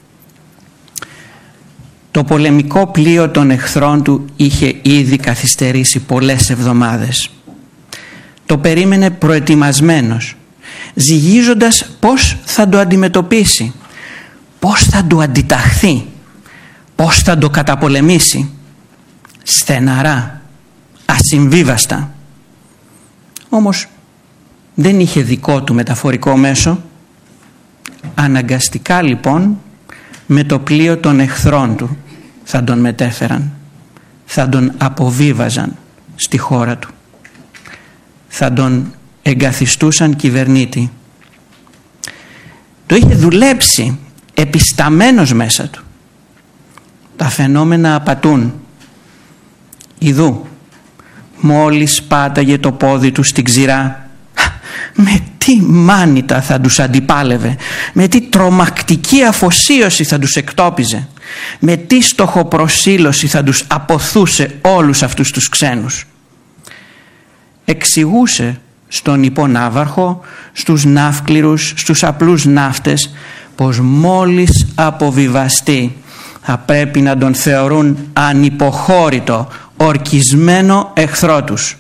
Το πολεμικό πλοίο των εχθρών του είχε ήδη καθυστερήσει πολλές εβδομάδες. Το περίμενε προετοιμασμένος, ζυγίζοντας πώς θα το αντιμετωπίσει, πώς θα του αντιταχθεί, πώς θα το καταπολεμήσει. Στεναρά, ασυμβίβαστα. Όμως δεν είχε δικό του μεταφορικό μέσο. Αναγκαστικά λοιπόν με το πλοίο των εχθρών του θα τον μετέφεραν, θα τον αποβίβαζαν στη χώρα του, θα τον εγκαθιστούσαν κυβερνήτη. Το είχε δουλέψει επισταμένος μέσα του. Τα φαινόμενα απατούν. Ιδού, μόλις πάταγε το πόδι του στην ξηρά, με τι μάνιτα θα τους αντιπάλευε, με τι τρομακτική αφοσίωση θα τους εκτόπιζε, με τι στοχοπροσήλωση θα τους αποθούσε όλους αυτούς τους ξένους. Εξηγούσε στον υπονάβαρχο, στους ναύκληρους, στους απλούς ναύτες, πως μόλις αποβιβαστεί θα πρέπει να τον θεωρούν ανυποχώρητο, ορκισμένο εχθρό τους.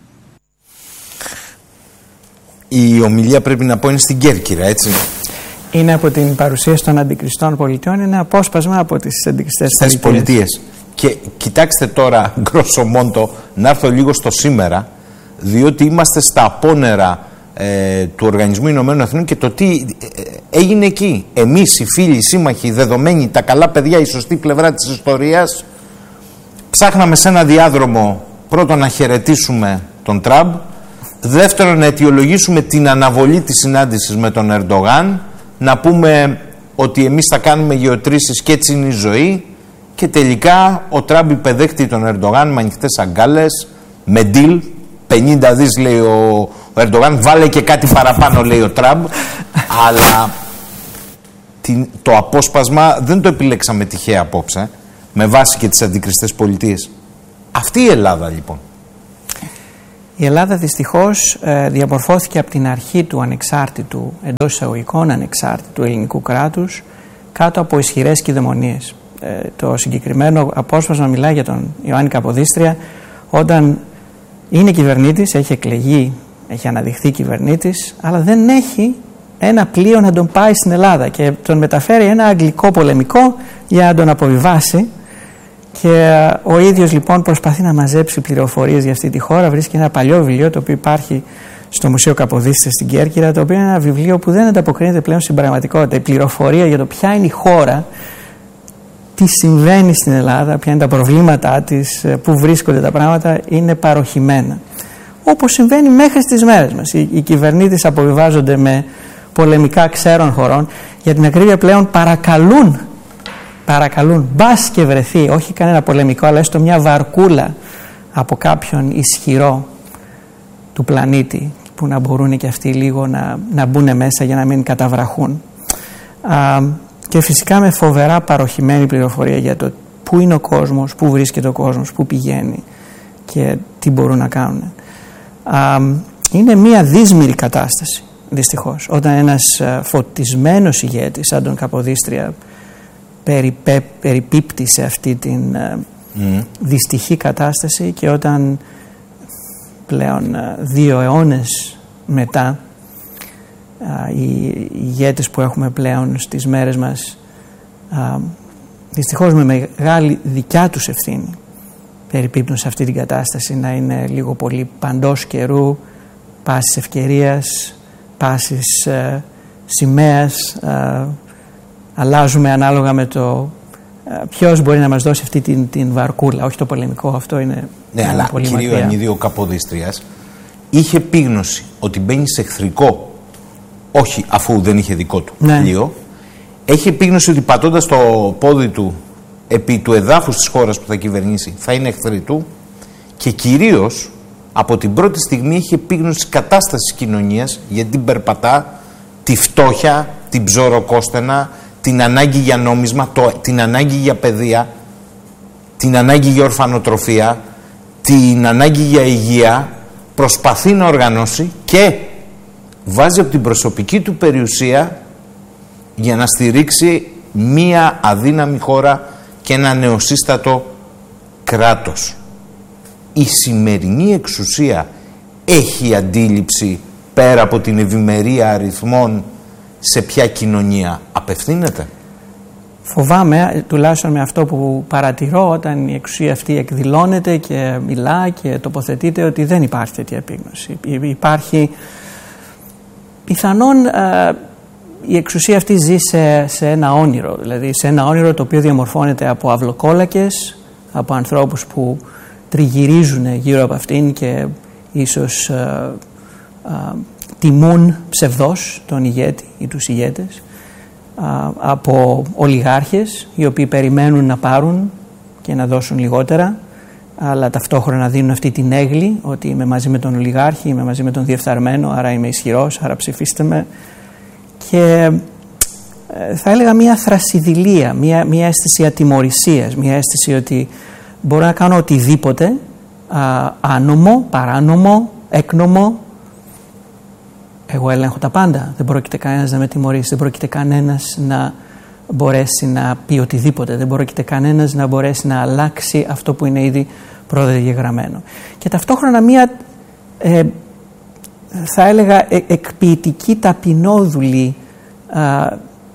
Η ομιλία, πρέπει να πω, είναι στην Κέρκυρα, έτσι. Είναι από την παρουσίαση των αντικριστών πολιτιών, είναι απόσπασμα από τις αντικριστές πολιτείες. Και κοιτάξτε τώρα, γκρόσο μόντο, να έρθω λίγο στο σήμερα, διότι είμαστε στα απόνερα ε, του Οργανισμού Ηνωμένων Εθνών και το τι ε, έγινε εκεί. Εμείς οι φίλοι, οι σύμμαχοι, οι δεδομένοι, τα καλά παιδιά, η σωστή πλευρά της ιστορίας, ψάχναμε σε ένα διάδρομο πρώτον να χαιρετήσουμε τον Τραμπ, δεύτερον να αιτιολογήσουμε την αναβολή της συνάντησης με τον Ερντογάν, να πούμε ότι εμείς θα κάνουμε γεωτρήσεις και έτσι είναι η ζωή, και τελικά ο Τραμπ υπεδέχτηκε τον Ερντογάν με ανοιχτές αγκάλες, με deal, πενήντα δις λέει ο, ο Ερντογάν, βάλε και κάτι παραπάνω λέει ο Τραμπ, αλλά την, το απόσπασμα δεν το επιλέξαμε τυχαία απόψε, με βάση και τις αντικριστές πολιτείες. Αυτή η Ελλάδα λοιπόν. Η Ελλάδα δυστυχώς ε, διαμορφώθηκε από την αρχή του ανεξάρτητου, εντός εισαγωγικών ανεξάρτητου ελληνικού κράτους, κάτω από ισχυρές κυδαιμονίες. Ε, το συγκεκριμένο απόσπασμα μιλάει για τον Ιωάννη Καποδίστρια, όταν είναι κυβερνήτης, έχει εκλεγεί, έχει αναδειχθεί κυβερνήτης, αλλά δεν έχει ένα πλοίο να τον πάει στην Ελλάδα και τον μεταφέρει ένα αγγλικό πολεμικό για να τον αποβιβάσει. Και ο ίδιος λοιπόν προσπαθεί να μαζέψει πληροφορίες για αυτή τη χώρα. Βρίσκει ένα παλιό βιβλίο το οποίο υπάρχει στο Μουσείο Καποδίστρια στην Κέρκυρα, το οποίο είναι ένα βιβλίο που δεν ανταποκρίνεται πλέον στην πραγματικότητα. Η πληροφορία για το ποια είναι η χώρα, τι συμβαίνει στην Ελλάδα, ποια είναι τα προβλήματά της, πού βρίσκονται τα πράγματα, είναι παροχημένα. Όπως συμβαίνει μέχρι στις μέρες μας. Οι, οι κυβερνήτες αποβιβάζονται με πολεμικά ξέρων χωρών. Για την ακρίβεια πλέον παρακαλούν Παρακαλούν, μπας και βρεθεί, όχι κανένα πολεμικό, αλλά έστω μια βαρκούλα από κάποιον ισχυρό του πλανήτη, που να μπορούν και αυτοί λίγο να, να μπουν μέσα για να μην καταβραχούν. Α, και φυσικά με φοβερά παροχημένη πληροφορία για το πού είναι ο κόσμος, πού βρίσκεται ο κόσμος, πού πηγαίνει και τι μπορούν να κάνουν. Α, είναι μια δύσμηρη κατάσταση, δυστυχώς, όταν ένας φωτισμένος ηγέτης σαν τον Καποδίστρια Περιπέ, περιπίπτει σε αυτή την mm. δυστυχή κατάσταση, και όταν πλέον δύο αιώνες μετά οι ηγέτες που έχουμε πλέον στις μέρες μας, δυστυχώς με μεγάλη δικιά τους ευθύνη, περιπίπτουν σε αυτή την κατάσταση, να είναι λίγο πολύ παντός καιρού, πάσης ευκαιρίας, πάσης ε, σημαίας, ε, αλλάζουμε ανάλογα με το ε, ποιος μπορεί να μας δώσει αυτή την, την βαρκούλα, όχι το πολεμικό, αυτό είναι, ναι, είναι αλλά πολύ κύριο μακριά. Ιωαννίδη, ο Καποδίστριας είχε επίγνωση ότι μπαίνει σε εχθρικό, όχι αφού δεν είχε δικό του ναι. πλοίο, έχει επίγνωση ότι πατώντας το πόδι του επί του εδάφους της χώρας που θα κυβερνήσει θα είναι εχθροί του, και κυρίως από την πρώτη στιγμή έχει επίγνωση της κατάστασης της κοινωνίας, γιατί την περπατά, τη φτώχεια, την ψωροκόστενα, την ανάγκη για νόμισμα, το, την ανάγκη για παιδεία, την ανάγκη για ορφανοτροφία, την ανάγκη για υγεία, προσπαθεί να οργανώσει και βάζει από την προσωπική του περιουσία για να στηρίξει μία αδύναμη χώρα και ένα νεοσύστατο κράτος. Η σημερινή εξουσία έχει αντίληψη, πέρα από την ευημερία αριθμών, σε ποια κοινωνία απευθύνεται? Φοβάμαι, τουλάχιστον με αυτό που παρατηρώ όταν η εξουσία αυτή εκδηλώνεται και μιλά και τοποθετείται, ότι δεν υπάρχει τέτοια επίγνωση. Υπάρχει πιθανόν ε, η εξουσία αυτή ζει σε, σε ένα όνειρο, δηλαδή σε ένα όνειρο το οποίο διαμορφώνεται από αυλοκόλακες, από ανθρώπους που τριγυρίζουν γύρω από αυτήν και ίσως ε, ε, τιμούν ψευδώς τον ηγέτη ή τους ηγέτες, α, από ολιγάρχες οι οποίοι περιμένουν να πάρουν και να δώσουν λιγότερα, αλλά ταυτόχρονα δίνουν αυτή την έγκλη ότι είμαι μαζί με τον ολιγάρχη, είμαι μαζί με τον διεφθαρμένο, άρα είμαι ισχυρός, άρα ψηφίστε με. Και ε, θα έλεγα μια θρασιδηλία, μια, μια αίσθηση ατιμωρησίας, μια αίσθηση ότι μπορώ να κάνω οτιδήποτε α, άνομο, παράνομο, έκνομο. Εγώ ελέγχω τα πάντα. Δεν πρόκειται κανένας να με τιμωρήσει, δεν πρόκειται κανένας να μπορέσει να πει οτιδήποτε, δεν πρόκειται κανένας να μπορέσει να αλλάξει αυτό που είναι ήδη προδιαγραμμένο. Και ταυτόχρονα μία, ε, θα έλεγα, ε, εκποιητική, ταπεινόδουλη ε,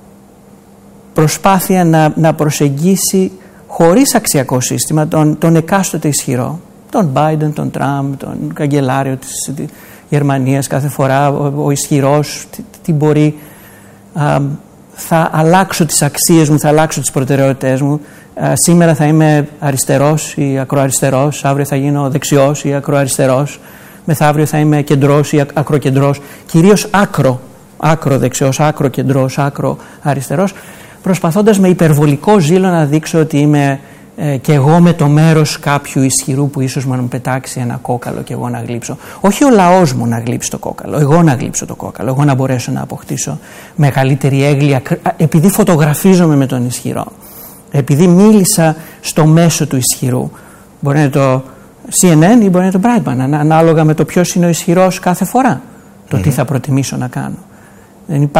προσπάθεια να, να προσεγγίσει χωρίς αξιακό σύστημα τον, τον εκάστοτε ισχυρό, τον Biden, τον Τραμπ, τον καγκελάριο της Γερμανίας κάθε φορά, ο, ο ισχυρός, τι, τι μπορεί, α, θα αλλάξω τις αξίες μου, θα αλλάξω τις προτεραιότητες μου, α, σήμερα θα είμαι αριστερός ή ακροαριστερός, αύριο θα γίνω δεξιός ή ακροαριστερός, μεθαύριο θα είμαι κεντρός ή ακροκεντρός, κυρίως άκρο, άκρο δεξιός, άκρο κεντρός, άκρο αριστερός, προσπαθώντας με υπερβολικό ζήλο να δείξω ότι είμαι ε, και εγώ με το μέρος κάποιου ισχυρού που ίσως μου πετάξει ένα κόκαλο και εγώ να γλύψω. Όχι ο λαός μου να γλύψει το κόκαλο, εγώ να γλύψω το κόκαλο, εγώ να μπορέσω να αποκτήσω μεγαλύτερη έγκλεια επειδή φωτογραφίζομαι με τον ισχυρό, επειδή μίλησα στο μέσο του ισχυρού. Μπορεί να είναι το σι εν εν ή μπορεί να είναι το Brightman, ανάλογα με το ποιος είναι ο ισχυρός κάθε φορά, το mm-hmm. τι θα προτιμήσω να κάνω. Δεν